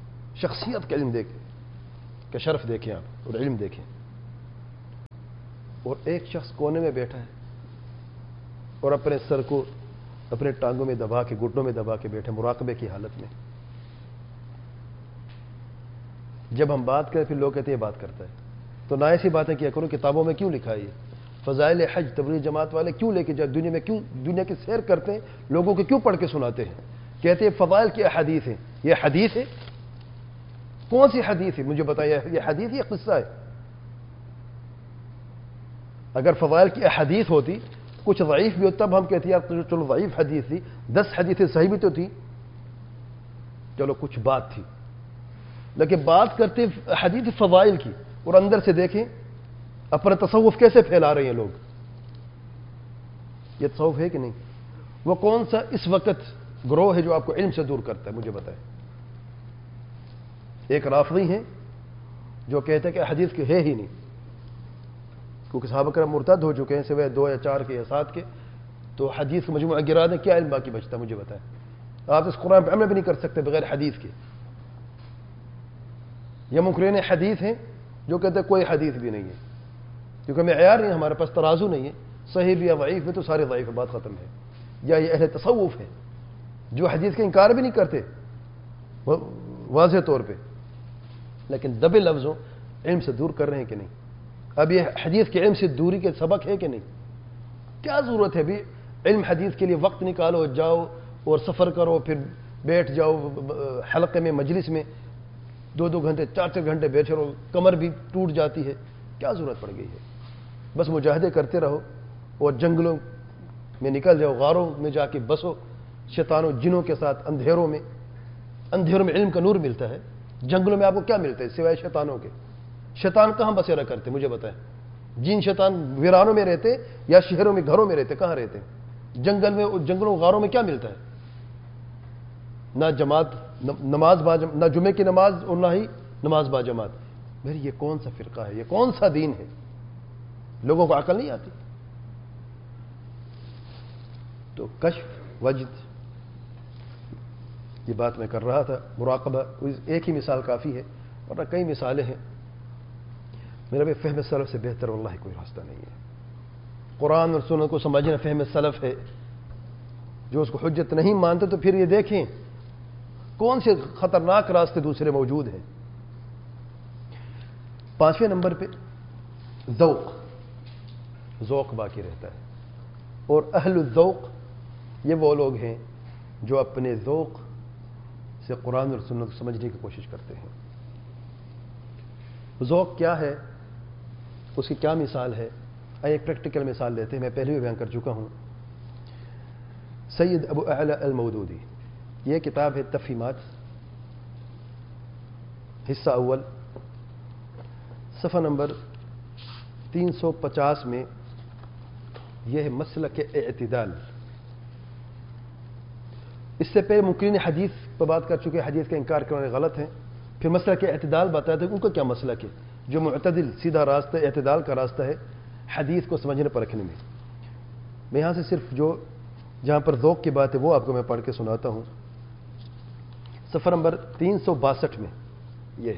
شخصیت کا علم دیکھیں، کا شرف دیکھیں آپ، اور علم دیکھیں. اور ایک شخص کونے میں بیٹھا ہے اور اپنے سر کو اپنے ٹانگوں میں دبا کے گھٹنوں میں دبا کے بیٹھے مراقبے کی حالت میں. جب ہم بات کریں پھر لوگ کہتے ہیں یہ بات کرتا ہے. تو نہ ایسی باتیں کیا کرو. کتابوں میں کیوں لکھا ہے یہ فضائل حج تبلیغ جماعت والے کیوں لے کے جائے دنیا میں, کیوں دنیا کی سیر کرتے ہیں, لوگوں کو کیوں پڑھ کے سناتے ہیں, کہتے ہیں فضائل کی احادیث ہیں. یہ حدیث ہے؟ کون سی حدیث ہے مجھے بتائیے. یہ حدیث یہ قصہ ہے. اگر فضائل کی احادیث ہوتی کچھ ضعیف بھی ہوتا تب ہم کہتے ہیں یار چلو ضعیف حدیث تھی, دس حدیثیں صحیح بھی تو تھی, چلو کچھ بات تھی. لیکن بات کرتے حدیث فضائل کی اور اندر سے دیکھیں اپنا تصوف کیسے پھیلا رہے ہیں لوگ. یہ تصوف ہے کہ نہیں؟ وہ کون سا اس وقت گروہ ہے جو آپ کو علم سے دور کرتا ہے مجھے بتائیں. ایک رافضی ہیں جو کہتے ہیں کہ حدیث کے ہے ہی نہیں, کیونکہ صحابہ کرام مرتد ہو چکے ہیں سوائے دو یا چار کے یا سات کے, تو حدیث کا مجموعہ گرا دیں کیا علم باقی بچتا ہے مجھے بتائیں. آپ اس قرآن پہ عمل بھی نہیں کر سکتے بغیر حدیث کے. یہ منکرین حدیث ہیں جو کہتے ہیں کوئی حدیث بھی نہیں ہے, کیونکہ معیار نہیں, ہمارے پاس ترازو نہیں ہے. صحیح بھی یا ضعیف بھی تو سارے ضعیف ہے, بات ختم ہے. یا یہ اہل تصوف ہے جو حدیث کا انکار بھی نہیں کرتے واضح طور پہ, لیکن دبے لفظوں علم سے دور کر رہے ہیں کہ نہیں. اب یہ حدیث کے علم سے دوری کے سبق ہے کہ نہیں؟ کیا ضرورت ہے ابھی علم حدیث کے لیے وقت نکالو, جاؤ اور سفر کرو, پھر بیٹھ جاؤ حلقے میں مجلس میں دو دو گھنٹے چار چار گھنٹے بیٹھے رہو, کمر بھی ٹوٹ جاتی ہے. کیا ضرورت پڑ گئی ہے؟ بس مجاہدے کرتے رہو اور جنگلوں میں نکل جاؤ, غاروں میں جا کے بسو شیطانوں جنوں کے ساتھ اندھیروں میں. اندھیروں میں علم کا نور ملتا ہے, جنگلوں میں آپ کو کیا ملتا ہے سوائے شیطانوں کے؟ شیطان کہاں بسیرا کرتے مجھے بتائیں. جن شیطان ویرانوں میں رہتے یا شہروں میں گھروں میں رہتے, کہاں رہتے؟ جنگل میں, جنگلوں غاروں میں کیا ملتا ہے؟ نہ جماعت نماز با نہ جمعے کی نماز اور نہ ہی نماز با جماعت. میری یہ کون سا فرقہ ہے, یہ کون سا دین ہے؟ لوگوں کو عقل نہیں آتی. تو کشف وجد یہ بات میں کر رہا تھا. مراقبہ ایک ہی مثال کافی ہے, ورنہ کئی مثالیں ہیں. میرا بھی فہم سلف سے بہتر واللہ کوئی راستہ نہیں ہے. قرآن اور سنت کو سمجھنا فہم سلف ہے. جو اس کو حجت نہیں مانتے تو پھر یہ دیکھیں کون سے خطرناک راستے دوسرے موجود ہیں. پانچویں نمبر پہ ذوق, ذوق باقی رہتا ہے. اور اہل الذوق یہ وہ لوگ ہیں جو اپنے ذوق سے قرآن اور سنت کو سمجھنے کی کوشش کرتے ہیں. ذوق کیا ہے, اس کی کیا مثال ہے؟ ایک پریکٹیکل مثال لیتے ہیں, میں پہلے بھی بیان کر چکا ہوں. سید ابو اعلی المودودی, یہ کتاب ہے تفہیمات, حصہ اول, صفحہ نمبر تین سو پچاس میں. یہ ہے مسلک اعتدال. اس سے پہلے منکرین حدیث پر بات کر چکے, حدیث کا انکار کرنے غلط ہیں. پھر مسلک اعتدال بتاتے ہیں ان کا کیا مسلک ہے, جو معتدل سیدھا راستہ اعتدال کا راستہ ہے حدیث کو سمجھنے پرکھنے میں. میں یہاں سے صرف جو جہاں پر ذوق کی بات ہے وہ آپ کو میں پڑھ کے سناتا ہوں. صفحہ نمبر تین سو باسٹھ میں یہ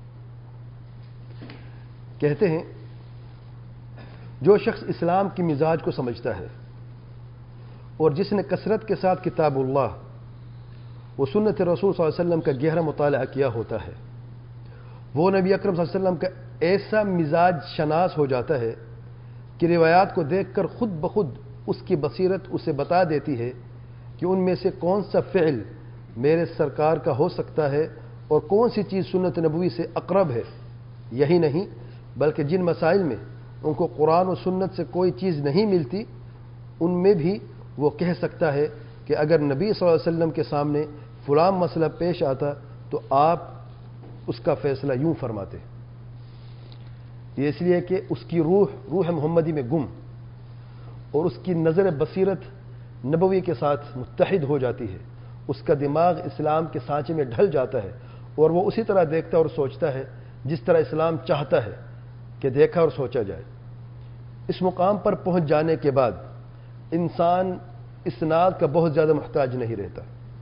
کہتے ہیں, جو شخص اسلام کی مزاج کو سمجھتا ہے اور جس نے کثرت کے ساتھ کتاب اللہ و سنت رسول صلی اللہ علیہ وسلم کا گہرا مطالعہ کیا ہوتا ہے, وہ نبی اکرم صلی اللہ علیہ وسلم کا ایسا مزاج شناس ہو جاتا ہے کہ روایات کو دیکھ کر خود بخود اس کی بصیرت اسے بتا دیتی ہے کہ ان میں سے کون سا فعل میرے سرکار کا ہو سکتا ہے اور کون سی چیز سنت نبوی سے اقرب ہے. یہی نہیں بلکہ جن مسائل میں ان کو قرآن و سنت سے کوئی چیز نہیں ملتی, ان میں بھی وہ کہہ سکتا ہے کہ اگر نبی صلی اللہ علیہ وسلم کے سامنے فلاں مسئلہ پیش آتا تو آپ اس کا فیصلہ یوں فرماتے. یہ اس لیے کہ اس کی روح روح محمدی میں گم اور اس کی نظر بصیرت نبوی کے ساتھ متحد ہو جاتی ہے. اس کا دماغ اسلام کے سانچے میں ڈھل جاتا ہے اور وہ اسی طرح دیکھتا اور سوچتا ہے جس طرح اسلام چاہتا ہے کہ دیکھا اور سوچا جائے. اس مقام پر پہنچ جانے کے بعد انسان اسناد کا بہت زیادہ محتاج نہیں رہتا.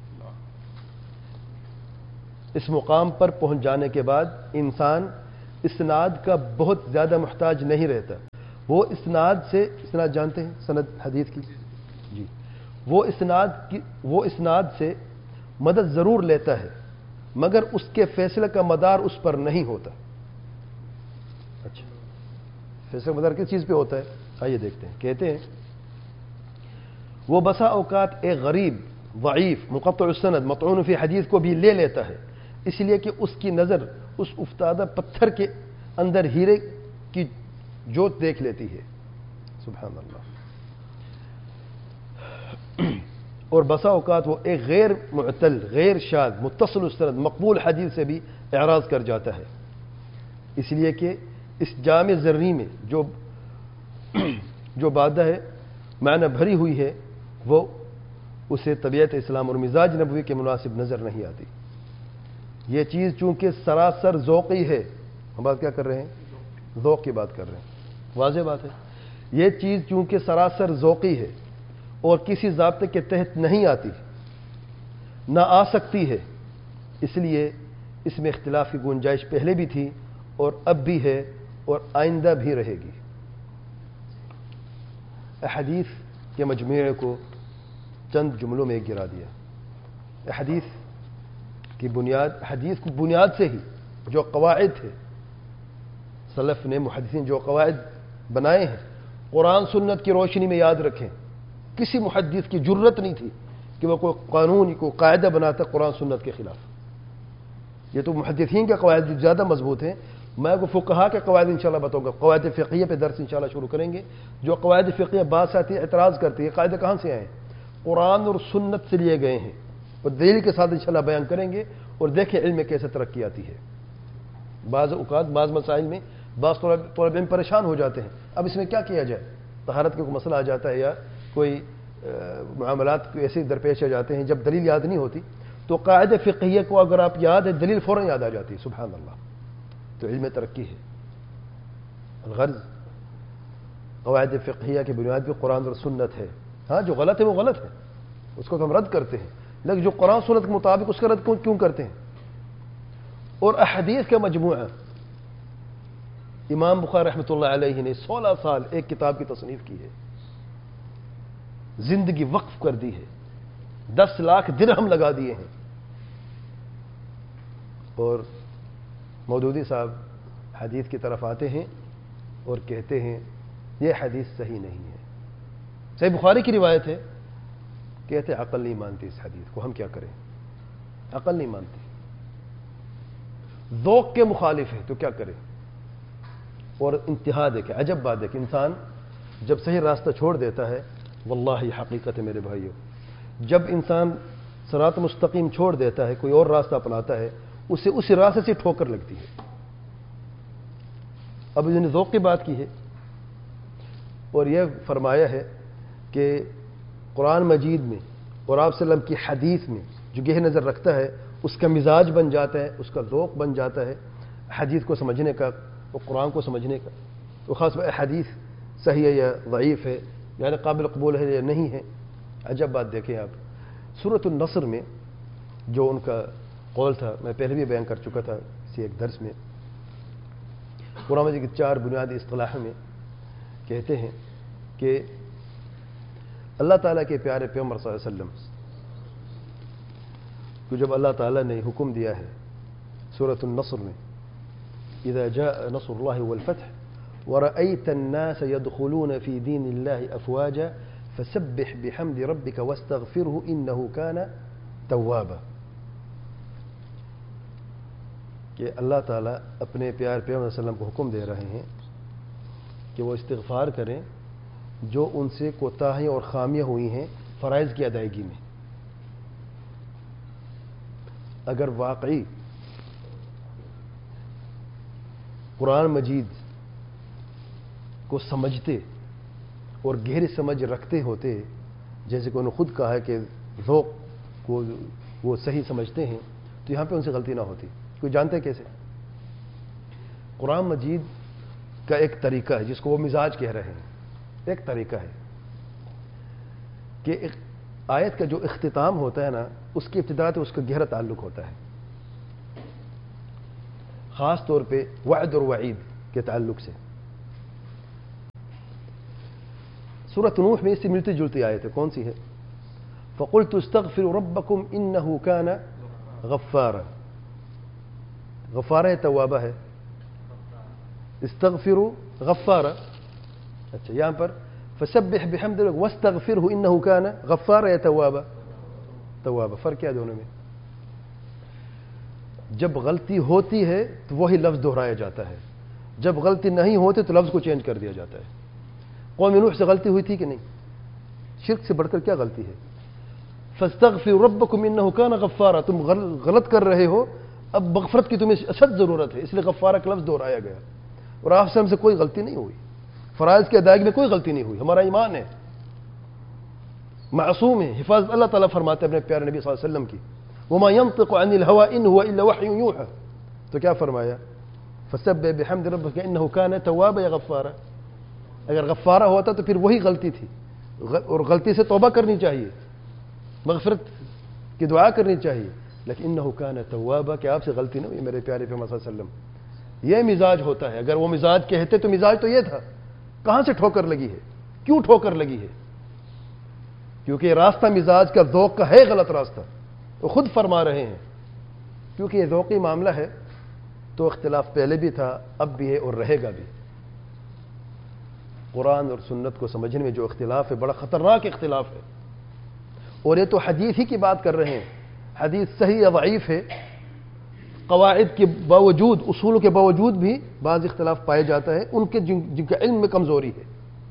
اس مقام پر پہنچ جانے کے بعد انسان اسناد کا بہت زیادہ محتاج نہیں رہتا. وہ اسناد سے، اسناد جانتے ہیں سند حدیث کی جی، وہ اسناد کی وہ اسناد سے مدد ضرور لیتا ہے مگر اس کے فیصلے کا مدار اس پر نہیں ہوتا. اچھا، فیصلے کا مدار کس چیز پہ ہوتا ہے؟ آئیے دیکھتے ہیں. کہتے ہیں وہ بسا اوقات ایک غریب، ضعیف، منقطع السند، مطعون فی حدیث کو بھی لے لیتا ہے، اس لیے کہ اس کی نظر اس افتادہ پتھر کے اندر ہیرے کی جوت دیکھ لیتی ہے. سبحان اللہ. اور بسا اوقات وہ ایک غیر معتل، غیر شاذ، متصل السند، مقبول حدیث سے بھی اعراض کر جاتا ہے، اس لیے کہ اس جامع ذرّی میں جو جو بادہ ہے معنی بھری ہوئی ہے وہ اسے طبیعت اسلام اور مزاج نبوی کے مناسب نظر نہیں آتی. یہ چیز چونکہ سراسر ذوقی ہے، ہم بات کیا کر رہے ہیں؟ ذوق کی بات کر رہے ہیں، واضح بات ہے. یہ چیز چونکہ سراسر ذوقی ہے اور کسی ضابطے کے تحت نہیں آتی، نہ آ سکتی ہے، اس لیے اس میں اختلاف کی گنجائش پہلے بھی تھی اور اب بھی ہے اور آئندہ بھی رہے گی. احادیث کے مجموعے کو چند جملوں میں گرا دیا. حدیث کی بنیاد، حدیث کو بنیاد سے ہی جو قواعد تھے، سلف نے، محدثین جو قواعد بنائے ہیں، قرآن سنت کی روشنی میں یاد رکھیں. کسی محدث کی جرت نہیں تھی کہ وہ کوئی قانون، کوئی قاعدہ بناتا قرآن سنت کے خلاف. یہ تو محدثین کے قواعد جو زیادہ مضبوط ہیں. میں کو فقہا کے قواعد انشاءاللہ بتاؤں گا. قواعد فقہیہ پہ درس انشاءاللہ شروع کریں گے. جو قواعد فقہیہ بعض آتی ہے، اعتراض کرتی ہے، قاعدے کہاں سے آئے؟ قرآن اور سنت سے لیے گئے ہیں، اور دلیل کے ساتھ انشاءاللہ بیان کریں گے. اور دیکھیں علم میں کیسے ترقی آتی ہے. بعض اوقات بعض مسائل میں بعض طالب علم پریشان ہو جاتے ہیں، اب اس میں کیا کیا جائے؟ طہارت کا کوئی مسئلہ آ جاتا ہے یا کوئی معاملات ایسے درپیش آ جاتے ہیں جب دلیل یاد نہیں ہوتی، تو قاعدہ فقہیہ کو اگر آپ یاد ہے، دلیل فوراً یاد آ جاتی ہے. سبحان اللہ. تو علم ترقی ہے. الغرض قواعد فقہیہ کی بنیاد بھی قرآن اور سنت ہے. ہاں، جو غلط ہے وہ غلط ہے، اس کو تو ہم رد کرتے ہیں، لیکن جو قرآن سنت کے مطابق اس کا رد کیوں کرتے ہیں؟ اور احادیث کا مجموعہ، امام بخاری رحمۃ اللہ علیہ نے سولہ سال ایک کتاب کی تصنیف کی ہے، زندگی وقف کر دی ہے، دس لاکھ درہم لگا دیے ہیں. اور مودودی صاحب حدیث کی طرف آتے ہیں اور کہتے ہیں یہ حدیث صحیح نہیں ہے. صحیح بخاری کی روایت ہے، کہتے عقل نہیں مانتی اس حدیث کو، ہم کیا کریں؟ عقل نہیں مانتی، ذوق کے مخالف ہے تو کیا کریں؟ اور انتہا ہے کہ عجب بات ہے کہ انسان جب صحیح راستہ چھوڑ دیتا ہے، واللہ یہ حقیقت ہے میرے بھائیوں، جب انسان صراط مستقیم چھوڑ دیتا ہے، کوئی اور راستہ اپناتا ہے، اسے اسی راستے سے ٹھوکر لگتی ہے. اب انہوں نے ذوق کی بات کی ہے اور یہ فرمایا ہے کہ قرآن مجید میں اور آپ صلی اللہ علیہ وسلم کی حدیث میں جو گہری نظر رکھتا ہے، اس کا مزاج بن جاتا ہے، اس کا ذوق بن جاتا ہے حدیث کو سمجھنے کا اور قرآن کو سمجھنے کا. تو خاص بات حدیث صحیح ہے یا ضعیف ہے، یعنی قابل قبول ہے یا نہیں ہے. عجب بات دیکھیں آپ، سورۃ النصر میں جو ان کا قول تھا، میں پہلے بھی بیان کر چکا تھا اسی ایک درس میں، قرآن مجید کی چار بنیادی اصطلاح میں کہتے ہیں کہ اللہ تعالیٰ کے پیارے پیغمبر صلی اللہ علیہ وسلم کو جب اللہ تعالیٰ نے حکم دیا ہے سورۃ النصر میں، اذا جاء نصر اللہ والفتح ورأيت الناس يدخلون في دين الله افواجا فسبح بحمد ربك واستغفره انه كان توابا، کہ اللہ تعالیٰ اپنے پیار پیغمبر صلی اللہ علیہ وسلم کو حکم دے رہے ہیں کہ وہ استغفار کریں جو ان سے کوتاہیاں اور خامیاں ہوئی ہیں فرائض کی ادائیگی میں. اگر واقعی قرآن مجید کو سمجھتے اور گہری سمجھ رکھتے ہوتے، جیسے کہ انہوں نے خود کہا ہے کہ ذوق کو وہ صحیح سمجھتے ہیں، تو یہاں پہ ان سے غلطی نہ ہوتی. کوئی جانتے کیسے؟ قرآن مجید کا ایک طریقہ ہے جس کو وہ مزاج کہہ رہے ہیں، ایک طریقہ ہے کہ ایک آیت کا جو اختتام ہوتا ہے نا، اس کی ابتدا سے اس کا گہرا تعلق ہوتا ہے، خاص طور پہ وعد اور وعید کے تعلق سے. सूरत नूह में इससे मिलती जुलती आयत है, कौन सी है? फ़क़ुल्तु इस्तग़फ़िरू रब्बकुम इन्नहु काना गफ़्फ़ारा। गफ़्फ़ारा है तवाबा है, इस्तग़फ़िरू गफ़्फ़ारा। अच्छा, यहाँ पर फसब्बिह बिहम्दि वस्तग़फ़िरहु इन्नहु काना गफ़्फ़ारा या तवाबा? तवाबा। फ़र्क क्या है दोनों में? जब गलती होती है तो वही लफ्ज़ दोहराया जाता है, जब गलती नहीं होती तो लफ्ज़ को चेंज कर दिया जाता है। कौम नूह से गलती हुई थी कि नहीं? शिर्क से बढ़कर क्या गलती है? फस्तग़फिरू रब्बकुम इन्नहु काना गफ़्फ़ारा। तुम गलत कर रहे हो, अब मग़फ़रत की तुम्हें अशद ज़रूरत है, इसलिए गफ़्फ़ारा का लफ्ज़ दोहराया गया। और आपसे हमसे कोई गलती नहीं हुई, फ़राइज़ की अदायगी में कोई गलती नहीं हुई, हमारा ईमान है मासूम है, हिफाज़त अल्लाह ताला फरमाते हैं अपने प्यारे नबी सल्लल्लाहु अलैहि वसल्लम की, वमा यंतिक़ु अनिल हवा इन हुवा इल्ला वह्युन यूहा। तो क्या फरमाया? फसब्बिह बिहम्दि रब्बिका इन्नहु काना तव्वाबा या गफ़्फ़ारा। अगर गफ़्फ़ारा होता तो फिर वही गलती थी, और गलती से तौबा करनी चाहिए, मग़फ़िरत की दुआ करनी चाहिए, लेकिन इन्नहु काना तव्वाबा, कि आपसे गलती नहीं हुई मेरे प्यारे पैगंबर सल्लल्लाहु अलैहि वसल्लम। ये मिजाज होता है। अगर वो मिजाज कहते तो मिजाज तो ये था। कहां से ठोकर लगी है? क्यों ठोकर लगी है? क्योंकि रास्ता मिजाज का ज़ौक़ का है, गलत रास्ता। वो खुद फरमा रहे हैं, क्योंकि ये ज़ौक़ी मामला है तो इख्तिलाफ पहले भी था, अब भी है और रहेगा भी। कुरान और सुन्नत को समझने में जो इख्तिलाफ है, बड़ा ख़तरनाक इख्तिलाफ है। और ये तो हदीस ही की बात कर रहे हैं, हदीस सही या ज़ईफ़ है, क़वाइद के बावजूद, उसूलों के बावजूद भी बाज़ इख्तिलाफ पाया जाता है उनके जिन, जिनका इल्म में कमज़ोरी है।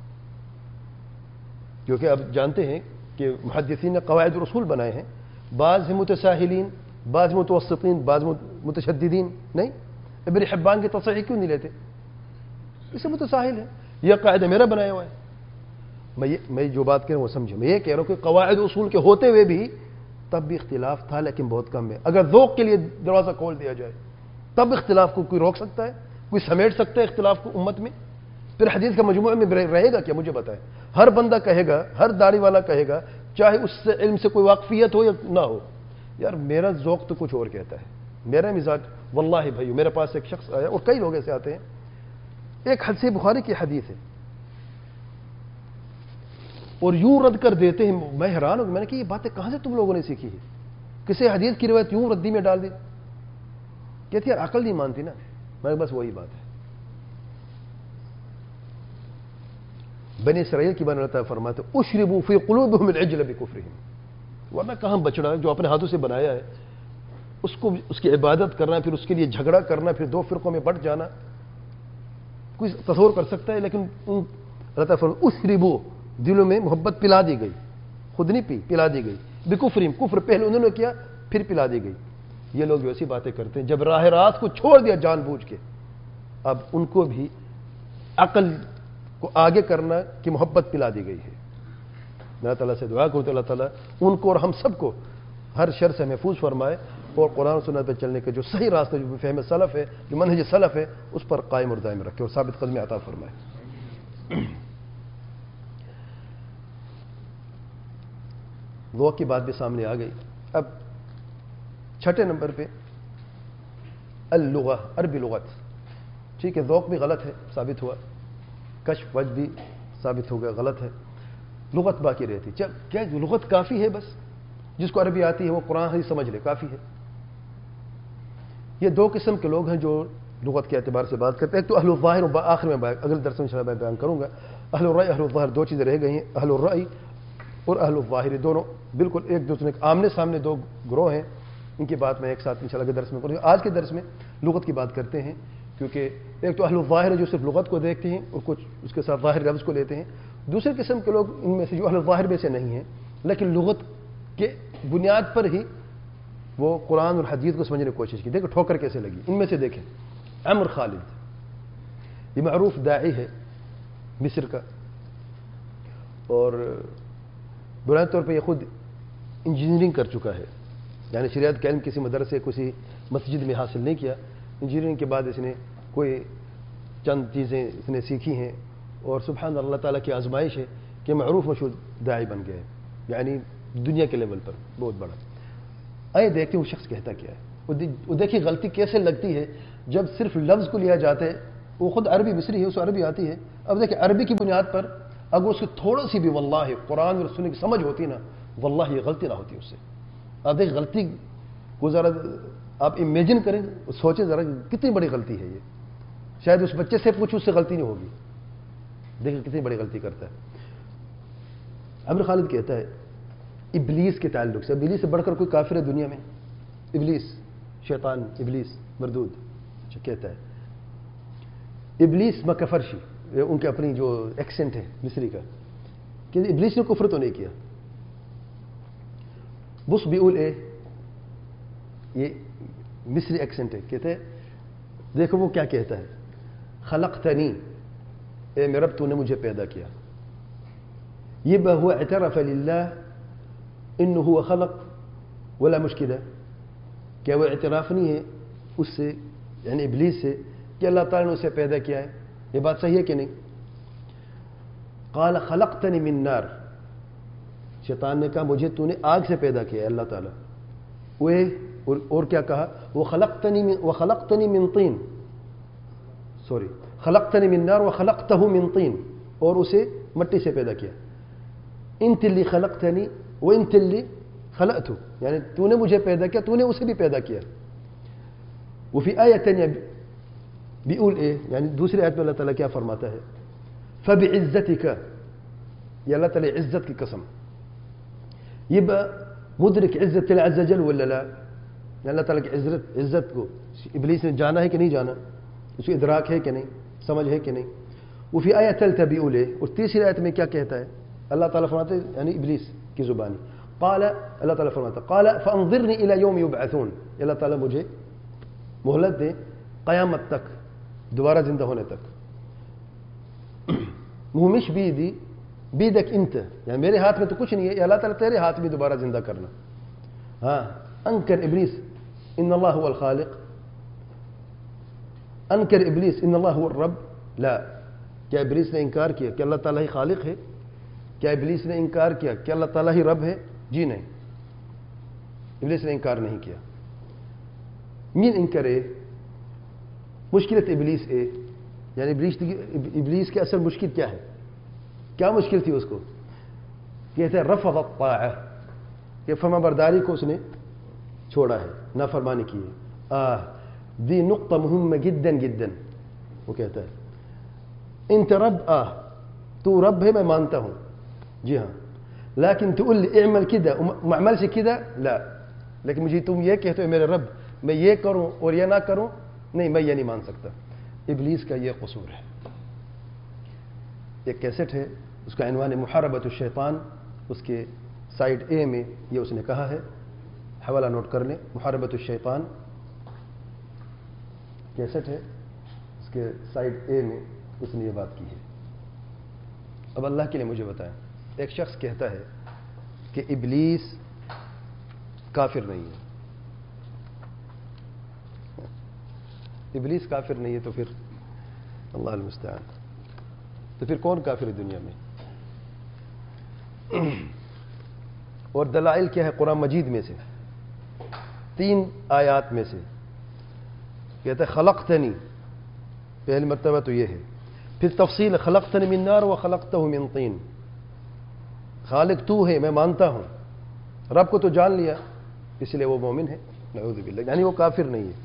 क्योंकि अब जानते हैं कि मुहद्दिसीन ने क़वाइद और उसूल बनाए हैं, बाज़ मुतसाहिलीन, बाज़ मुतवस्सितीन, बाज़ मुतशद्दिदीन। नहीं, इब्न हिब्बान की तस्हीह क्यों नहीं लेते? इसे मुतसाहिल है, यह कायदा मेरा बनाया हुआ है। मैं ये मैं जो बात कह रहा हूँ वो समझे। मैं ये कह रहा हूँ कि क़वाइद उसूल के होते हुए भी तब भी इख्तिलाफ था, लेकिन बहुत कम है। अगर ज़ौक़ के लिए दरवाज़ा खोल दिया जाए तब इख्तिलाफ को कोई रोक सकता है, कोई समेट सकता है इख्तिलाफ को उम्मत में? फिर हदीस का मजमूआ में रहेगा क्या? मुझे बताएं। हर बंदा कहेगा, हर दाढ़ी वाला कहेगा, चाहे उससे इल्म से कोई वाकफियत हो या ना हो, यार मेरा ज़ौक़ तो कुछ और कहता है, मेरा मिजाज। वल्लाहि भाई, मेरे पास एक शख्स आया, और कई लोग ऐसे आते हैं, एक हदीस बुखारी की हदीस है और यूं रद्द कर देते हैं। मैं हैरान हूं, मैंने कहा ये बातें कहां से तुम लोगों ने सीखी है? किसी हदीस की रिवायत यूं रद्दी में डाल दी। कहती यार अकल नहीं मानती ना। मैं बस वही बात है, बनी इसराइल की बनता फरमाते उशरिबू फी क़ुलूबिहिम अल-इज्ल बिकुफ्रिहिम। वरना कहां बछड़ा जो अपने हाथों से बनाया है उसको, उसकी इबादत करना, फिर उसके लिए झगड़ा करना, फिर दो फिरकों में बंट जाना, कोई तस्वर कर सकता है? लेकिन अल्लाह ताला फरमाते उशरिबू, दिलों में मोहब्बत पिला दी गई, खुद नहीं पी, पिला दी गई। बिकुफ्रिहिम, कुफ्र पहले उन्होंने किया, फिर पिला दी गई। ये लोग वैसी बातें करते हैं जब राह रात को छोड़ दिया जानबूझ के। अब उनको भी अकल को आगे करना की मोहब्बत पिला दी गई है। मैं ताला से दुआ करूं तो अल्लाह ताला उनको और हम सबको हर शर से महफूज फरमाए, और कुरान और सुन्नत पर चलने के जो सही रास्ते, जो फहम सलफ है, जो मनहज सलफ है, उस पर कायम और दायम रखे और साबित कदमी अता फरमाए। ज़ौक़ की बात भी सामने आ गई। अब छठे नंबर पे अल-लुग़ा, अरबी लुग़त। ठीक है, ज़ौक़ भी गलत है, साबित हुआ, कश्फ वज भी साबित हो गया, गलत है। लुग़त बाकी रहती। चल क्या लुग़त काफ़ी है? बस जिसको अरबी आती है वो कुरान ही समझ ले, काफ़ी है। ये दो किस्म के लोग हैं जो लुग़त के एतबार से बात करते हैं। एक तो अहलुल ज़ाहिर, और आखिर में अगले दर्स में इंशाअल्लाह बयान करूँगा। अहलुर रअय, अहलुल ज़ाहिर, दो चीज़ें रह गई हैं। अहलुर रअय और अहलुल ज़ाहिर दोनों बिल्कुल एक दूसरे के आमने सामने दो ग्रोह हैं। इनकी बात मैं एक साथ इंशाअल्लाह के दर्स में करूँगा। आज के दर्स में लुग़त की बात करते हैं, क्योंकि एक तो अहलुल ज़ाहिर है जो सिर्फ लुग़त को देखते हैं और कुछ उसके साथ ज़ाहिर लफ्ज़ को लेते हैं। दूसरे किस्म के लोग इनमें से जो अहलुल ज़ाहिर में से नहीं हैं, लेकिन लुग़त के बुनियाद पर ही वो कुरान और हदीस को समझने की कोशिश की। देखो ठोकर कैसे लगी। इनमें से देखें अम्र खालिद, ये मरूफ दाई है मिस्र का, और बुनियादी तौर पर यह खुद इंजीनियरिंग कर चुका है, यानी शरीयत का इल्म किसी मदरसे, किसी मस्जिद में हासिल नहीं किया। इंजीनियरिंग के बाद इसने कोई चंद चीज़ें इसने सीखी हैं, और सुभान अल्लाह ताला की आजमाइश है कि मरूफ मशहूर दाई बन गए, यानी दुनिया के लेवल पर बहुत बड़ा। आइए देखते हैं वो शख्स कहता क्या है। वो देखिए गलती कैसे लगती है जब सिर्फ लफ्ज़ को लिया जाता है। वो खुद अरबी मिस्री है, उसको अरबी आती है। अब देखिए अरबी की बुनियाद पर اگر اس کی تھوڑا سی بھی واللہ قرآن اور سننے کی سمجھ ہوتی نا، واللہ یہ غلطی نہ ہوتی اس سے. آپ دیکھ غلطی کو ذرا آپ امیجن کریں، سوچیں ذرا کتنی بڑی غلطی ہے یہ. شاید اس بچے سے پوچھو اس سے غلطی نہیں ہوگی. دیکھیں کتنی بڑی غلطی کرتا ہے. عمرو خالد کہتا ہے ابلیس کے تعلق سے، ابلیس سے بڑھ کر کوئی کافر ہے دنیا میں؟ ابلیس، شیطان، ابلیس مردود. کہتا ہے ابلیس مکفرشی، ان کے اپنی جو ایکسنٹ ہے مصری کا، کہ ابلیس نے کفر تو نہیں کیا. بس بیول اے، یہ مصری ایکسنٹ ہے. کہتے ہیں دیکھو وہ کیا کہتا ہے، خلقتنی، اے میرے رب تو نے مجھے پیدا کیا. یہ هو اعترف للہ انه هو خلق ولا مشکلہ، کیا وہ اعتراف نہیں ہے اس سے، یعنی ابلیس سے، کہ اللہ تعالیٰ نے اسے پیدا کیا ہے؟ یہ بات صحیح ہے کہ نہیں؟ قال خلقتنی من نار، شیطان نے کہا مجھے تو نے آگ سے پیدا کیا ہے اللہ تعالیٰ. وہ اور کیا کہا، وہ خلقتنی من وخلقتنی من طین، سوری خلقتنی من نار وخلقتہ من طین، اور اسے مٹی سے پیدا کیا. انت اللي خلقتنی وانت اللي خلقته، یعنی تو نے مجھے پیدا کیا، تو نے اسے بھی پیدا کیا. وفي آیہ تانیہ بیقول ايه، یعنی دوسری آیت میں اللہ تعالیٰ کیا فرماتا ہے، فبعزتک، یا اللہ تعالیٰ عزت کی قسم. يبقى مدرک عزت اللہ عز وجل ولا لا؟ اللہ تعالیٰ کی عزت عزت کو ابلیس نے جانا ہے کہ نہیں جانا، اس کو ادراک ہے کہ نہیں، سمجھ ہے کہ نہیں. وفي آیہ ثالثہ بیقول ايه، اور تیسری آیت میں کیا کہتا ہے اللہ تعالیٰ فرماتے ہیں، یعنی ابلیس کی زبانی، قال، اللہ تعالیٰ فرماتا قال فانظرنی الی یوم یبعثون، اللہ تعالیٰ مجھے مہلت دے قیامت تک، دوبارہ زندہ ہونے تک. مش بیدی بیدک انت، یعنی میرے ہاتھ میں تو کچھ نہیں ہے، یا اللہ تعالیٰ تیرے ہاتھ میں دوبارہ زندہ کرنا. ہاں انکر ابلیس ان اللہ هو الخالق، انکر ابلیس ان اللہ هو الرب، لا، کیا ابلیس نے انکار کیا کہ اللہ تعالیٰ ہی خالق ہے؟ کیا ابلیس نے انکار کیا کہ اللہ تعالیٰ ہی رب ہے؟ جی نہیں، ابلیس نے انکار نہیں کیا. مین انکرے مشکلت ابلیس اے، یعنی ابلیس ابلیس کے اصل مشکل کیا ہے، کیا مشکل تھی اس کو؟ کہتے ہیں رفض الطاعہ، کہ فرما برداری کو اس نے چھوڑا ہے، نافرمانی کی ہے. آہ دی نقطہ مهمة جدا جدا. وہ کہتا ہے انت رب، آہ تو رب ہے، میں مانتا ہوں، جی ہاں، لیکن تقول لي اعمل كده وما اعملش كده، لا، لیکن مجھے تم یہ کہتے ہو میرے رب میں یہ کروں اور یہ نہ کروں، نہیں، میں یہ نہیں مان سکتا. ابلیس کا یہ قصور ہے. ایک کیسٹ ہے، اس کا عنوان محاربۃ الشیطان، اس کے سائڈ اے میں یہ اس نے کہا ہے، حوالہ نوٹ کر لیں، محاربۃ الشیطان کیسٹ ہے، اس کے سائڈ اے میں اس نے یہ بات کی ہے. اب اللہ کے لیے مجھے بتائیں، ایک شخص کہتا ہے کہ ابلیس کافر نہیں ہے، ابلیس کافر نہیں ہے، تو پھر اللہ المستعان، تو پھر کون کافر ہے دنیا میں؟ اور دلائل کیا ہے قرآن مجید میں سے؟ تین آیات میں سے کہتا ہے خلقتنی، پہلی مرتبہ تو یہ ہے، پھر تفصیل خلقتنی من نار و خلقتہ من طین، خالق تو ہے، میں مانتا ہوں، رب کو تو جان لیا، اس لیے وہ مومن ہے، نعوذ باللہ، یعنی وہ کافر نہیں ہے.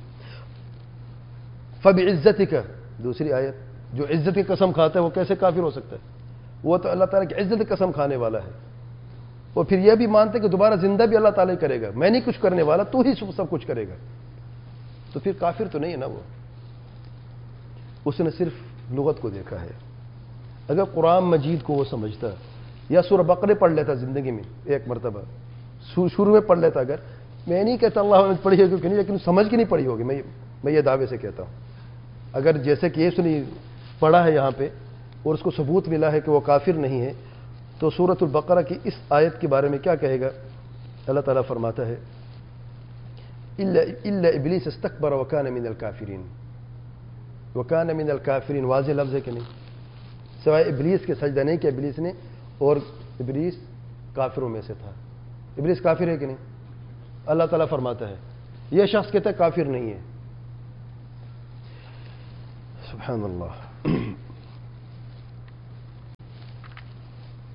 فبعزتک، دوسری آیت، جو عزت کی قسم کھاتا ہے وہ کیسے کافر ہو سکتا ہے؟ وہ تو اللہ تعالیٰ کی عزت کی قسم کھانے والا ہے. اور پھر یہ بھی مانتے کہ دوبارہ زندہ بھی اللہ تعالیٰ کرے گا، میں نہیں کچھ کرنے والا، تو ہی سب کچھ کرے گا. تو پھر کافر تو نہیں ہے نا وہ، اس نے صرف لغت کو دیکھا ہے. اگر قرآن مجید کو وہ سمجھتا یا سورہ بقرہ پڑھ لیتا زندگی میں ایک مرتبہ، شروع میں پڑھ لیتا، اگر میں نہیں کہتا اللہ نے پڑھی ہوگی کہ نہیں، لیکن سمجھ کے نہیں پڑھی ہوگی، میں میں یہ دعوے سے کہتا ہوں. اگر جیسے کہ یہ سنی پڑھا ہے یہاں پہ اور اس کو ثبوت ملا ہے کہ وہ کافر نہیں ہے، تو سورۃ البقرہ کی اس آیت کے بارے میں کیا کہے گا؟ اللہ تعالیٰ فرماتا ہے الا ابلیس استکبر وکان من الکافرین، وکان من الکافرین واضح لفظ ہے کہ نہیں؟ سوائے ابلیس کے سجدہ نہیں کیا ابلیس نے، اور ابلیس کافروں میں سے تھا. ابلیس کافر ہے کہ نہیں؟ اللہ تعالیٰ فرماتا ہے یہ شخص کہتا ہے کافر نہیں ہے. سبحان اللہ.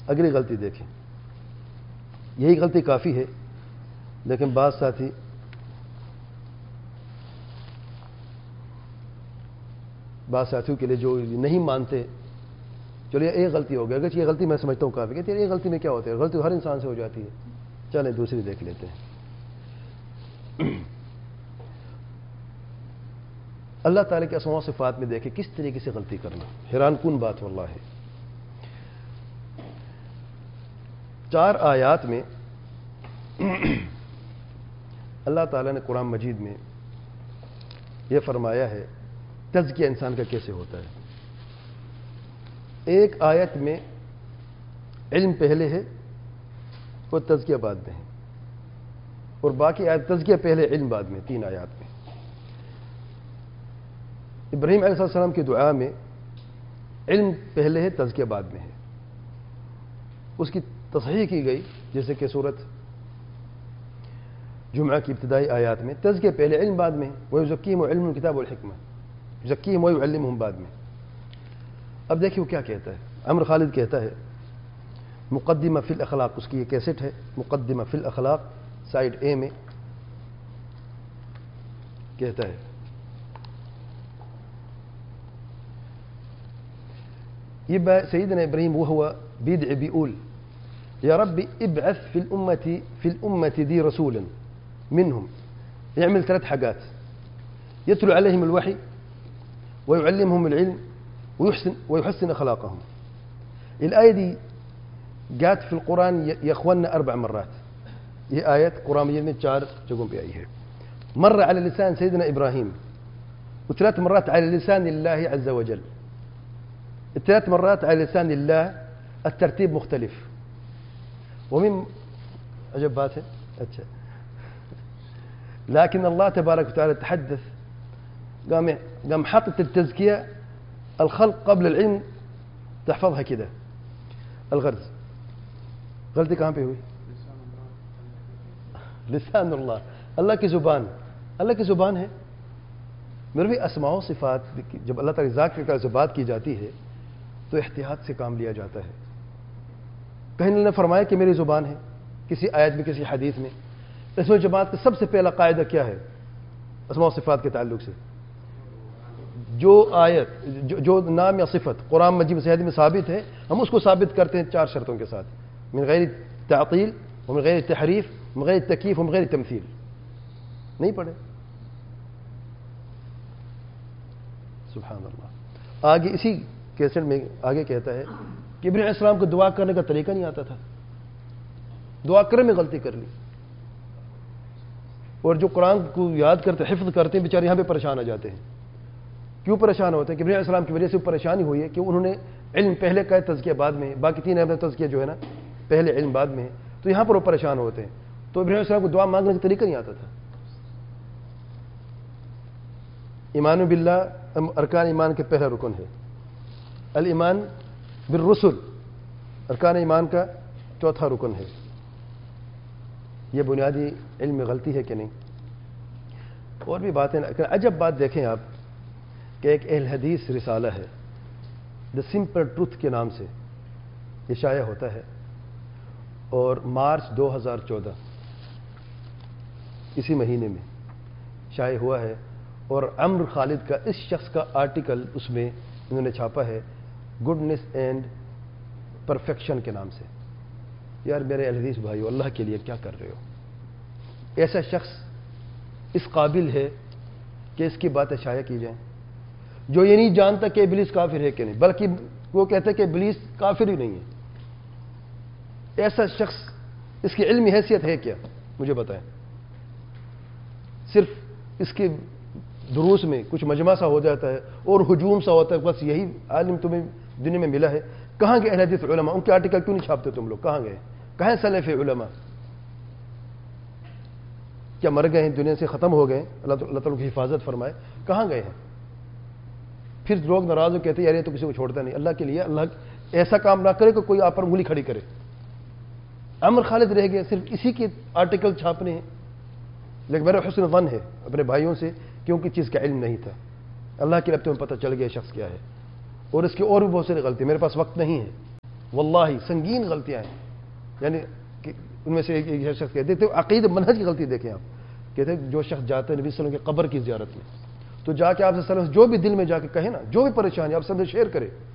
اگلی غلطی دیکھیں. یہی غلطی کافی ہے، لیکن بعض ساتھی بعض ساتھیوں کے لیے جو نہیں مانتے، چلو یہ ایک غلطی ہو گیا، اگر یہ غلطی میں سمجھتا ہوں کافی، کہ یہ غلطی میں کیا ہوتا ہے، غلطی ہر انسان سے ہو جاتی ہے، چلیں دوسری دیکھ لیتے ہیں. اللہ تعالیٰ کے اسماء و صفات میں دیکھیں کس طریقے سے غلطی کرنا، حیران کن بات واللہ ہے. چار آیات میں اللہ تعالیٰ نے قرآن مجید میں یہ فرمایا ہے تزکیہ انسان کا کیسے ہوتا ہے. ایک آیت میں علم پہلے ہے اور تزکیہ بعد میں ہے، اور باقی آیت تزکیہ پہلے علم بعد میں، تین آیات میں. ابراہیم علیہ السلام کی دعا میں علم پہلے ہے، تزکیہ بعد میں ہے. اس کی تصحیح کی گئی جیسے کہ سورت جمعہ کی ابتدائی آیات میں تزکیہ پہلے علم بعد میں، وَيُزَكِّيهِمْ وَعِلْمُ الْكِتَابِ وَالْحِكْمَةِ، يُزَكِّيهِمْ وَيُعَلِّمُهُمْ بعد میں. اب دیکھیے وہ کیا کہتا ہے. عمر خالد کہتا ہے مقدمہ فی الاخلاق، اس کی یہ کیسٹ ہے مقدمہ فی الاخلاق سائڈ اے میں کہتا ہے یہ سیدنا ابراہیم وهو بيدعي بيقول يا رب ابعث في الأمة في الأمة دي رسولا منهم يعمل ثلاث حاجات: يتلو عليهم الوحي ويعلمهم العلم ويحسن ويحسن أخلاقهم. الآية دي جاءت في القرآن يا إخواننا أربع مرات. هي آية قرآن مجيد من چار جگہوں پہ آئی ہے. مرة على لسان سيدنا إبراهيم، وثلاث مرات على لسان الله عز وجل. الثلاث مرات على لسان الله، الترتيب مختلف. ومن عجب بات ہے اچھا، لكن الله تبارك وتعالى تحدث قام قام حاطط التزكية الخلق قبل العلم، تحفظها كده. الغرض غلطی کہاں پہ ہوئی؟ لسان اللہ، اللہ کی زبان، اللہ کی زبان ہے. میرے بھی اسماء و صفات جب اللہ تعالی ذات کی طرف سے بات کی جاتی ہے تو احتیاط سے کام لیا جاتا ہے. کہیں نے فرمایا کہ میری زبان ہے، کسی آیت میں کسی حدیث میں. اس میں جماعت کا سب سے پہلا قاعدہ کیا ہے اسماء و صفات کے تعلق سے؟ جو آیت جو, جو نام یا صفت قرآن مجید میں صحیح میں ثابت ہے ہم اس کو ثابت کرتے ہیں چار شرطوں کے ساتھ: من غیر تعطیل ومن غیر تحریف ومن غیر تکییف ومن غیر تمثیل. نہیں پڑھے؟ سبحان اللہ. آگے اسی کیسٹ میں آگے کہتا ہے کہ ابراہیم علیہ السلام کو دعا کرنے کا طریقہ نہیں آتا تھا، دعا کرنے میں غلطی کر لی. اور جو قرآن کو یاد کرتے حفظ کرتے ہیں بیچارے یہاں پہ پریشان ہو جاتے ہیں. کیوں پریشان ہوتے ہیں؟ کہ ابراہیم علیہ السلام کی وجہ سے پریشانی ہوئی ہے کہ انہوں نے علم پہلے کا ہے، تزکیہ بعد میں، باقی تین اہم تزکیہ جو ہے نا پہلے علم بعد میں ہے، تو یہاں پر وہ پریشان ہوتے ہیں. تو ابراہیم علیہ السلام کو دعا مانگنے کا طریقہ نہیں آتا تھا. ایمان باللہ ارکان ایمان کے پہلا رکن ہے. الایمان بالرسل ارکان ایمان کا چوتھا رکن ہے. یہ بنیادی علم میں غلطی ہے کہ نہیں؟ اور بھی باتیں. عجب بات دیکھیں آپ کہ ایک اہل حدیث رسالہ ہے دا سمپل ٹروتھ کے نام سے یہ شائع ہوتا ہے، اور مارچ دو ہزار چودہ اسی مہینے میں شائع ہوا ہے. اور عمر خالد کا اس شخص کا آرٹیکل اس میں انہوں نے چھاپا ہے گڈنس اینڈ پرفیکشن کے نام سے. یار میرے اہل حدیث بھائیو، اللہ کے لیے کیا کر رہے ہو؟ ایسا شخص اس قابل ہے کہ اس کی باتیں شائع کی جائیں جو یہ نہیں جانتا کہ ابلیس کافر ہے کہ نہیں، بلکہ وہ کہتا ہے کہ ابلیس کافر ہی نہیں ہے. ایسا شخص اس کی علمی حیثیت ہے کیا؟ مجھے بتائیں. صرف اس کے دروس میں کچھ مجمع سا ہو جاتا ہے اور ہجوم سا ہوتا ہے، بس یہی عالم تمہیں دنیا میں ملا ہے. کہاں گئے اہل حدیث علماء؟ ان کے آرٹیکل کیوں نہیں چھاپتے تم لوگ؟ کہاں گئے؟ کہاں سلف علماء؟ کیا مر گئے ہیں، دنیا سے ختم ہو گئے؟ اللہ تعالیٰ کی حفاظت فرمائے. کہاں گئے ہیں؟ پھر لوگ ناراض ہو کہتے ہیں یار یہ تو کسی کو چھوڑتا نہیں. اللہ کے لیے اللہ ایسا کام نہ کرے کہ کوئی آپ پر انگلی کھڑی کرے. عمر خالد رہ گئے صرف اسی کے آرٹیکل چھاپنے ہیں. لیکن میرا حسن ظن ہے اپنے بھائیوں سے کہ ان کی چیز کا علم نہیں تھا. اللہ کے رب تمہیں پتہ چل گیا شخص کیا ہے، اور اس کی اور بھی بہت ساری غلطی. میرے پاس وقت نہیں ہے واللہ سنگین غلطیاں ہیں. یعنی ان میں سے ایک ایک شخص کہتے تھے عقید منہج کی غلطی دیکھیں آپ، کہتے ہیں جو شخص جاتا ہے نبی صلی اللہ علیہ وسلم کی قبر کی زیارت میں، تو جا کے آپ صلی اللہ علیہ وسلم جو بھی دل میں جا کے کہے نا، جو بھی پریشانی آپ سب سے شیئر کرے،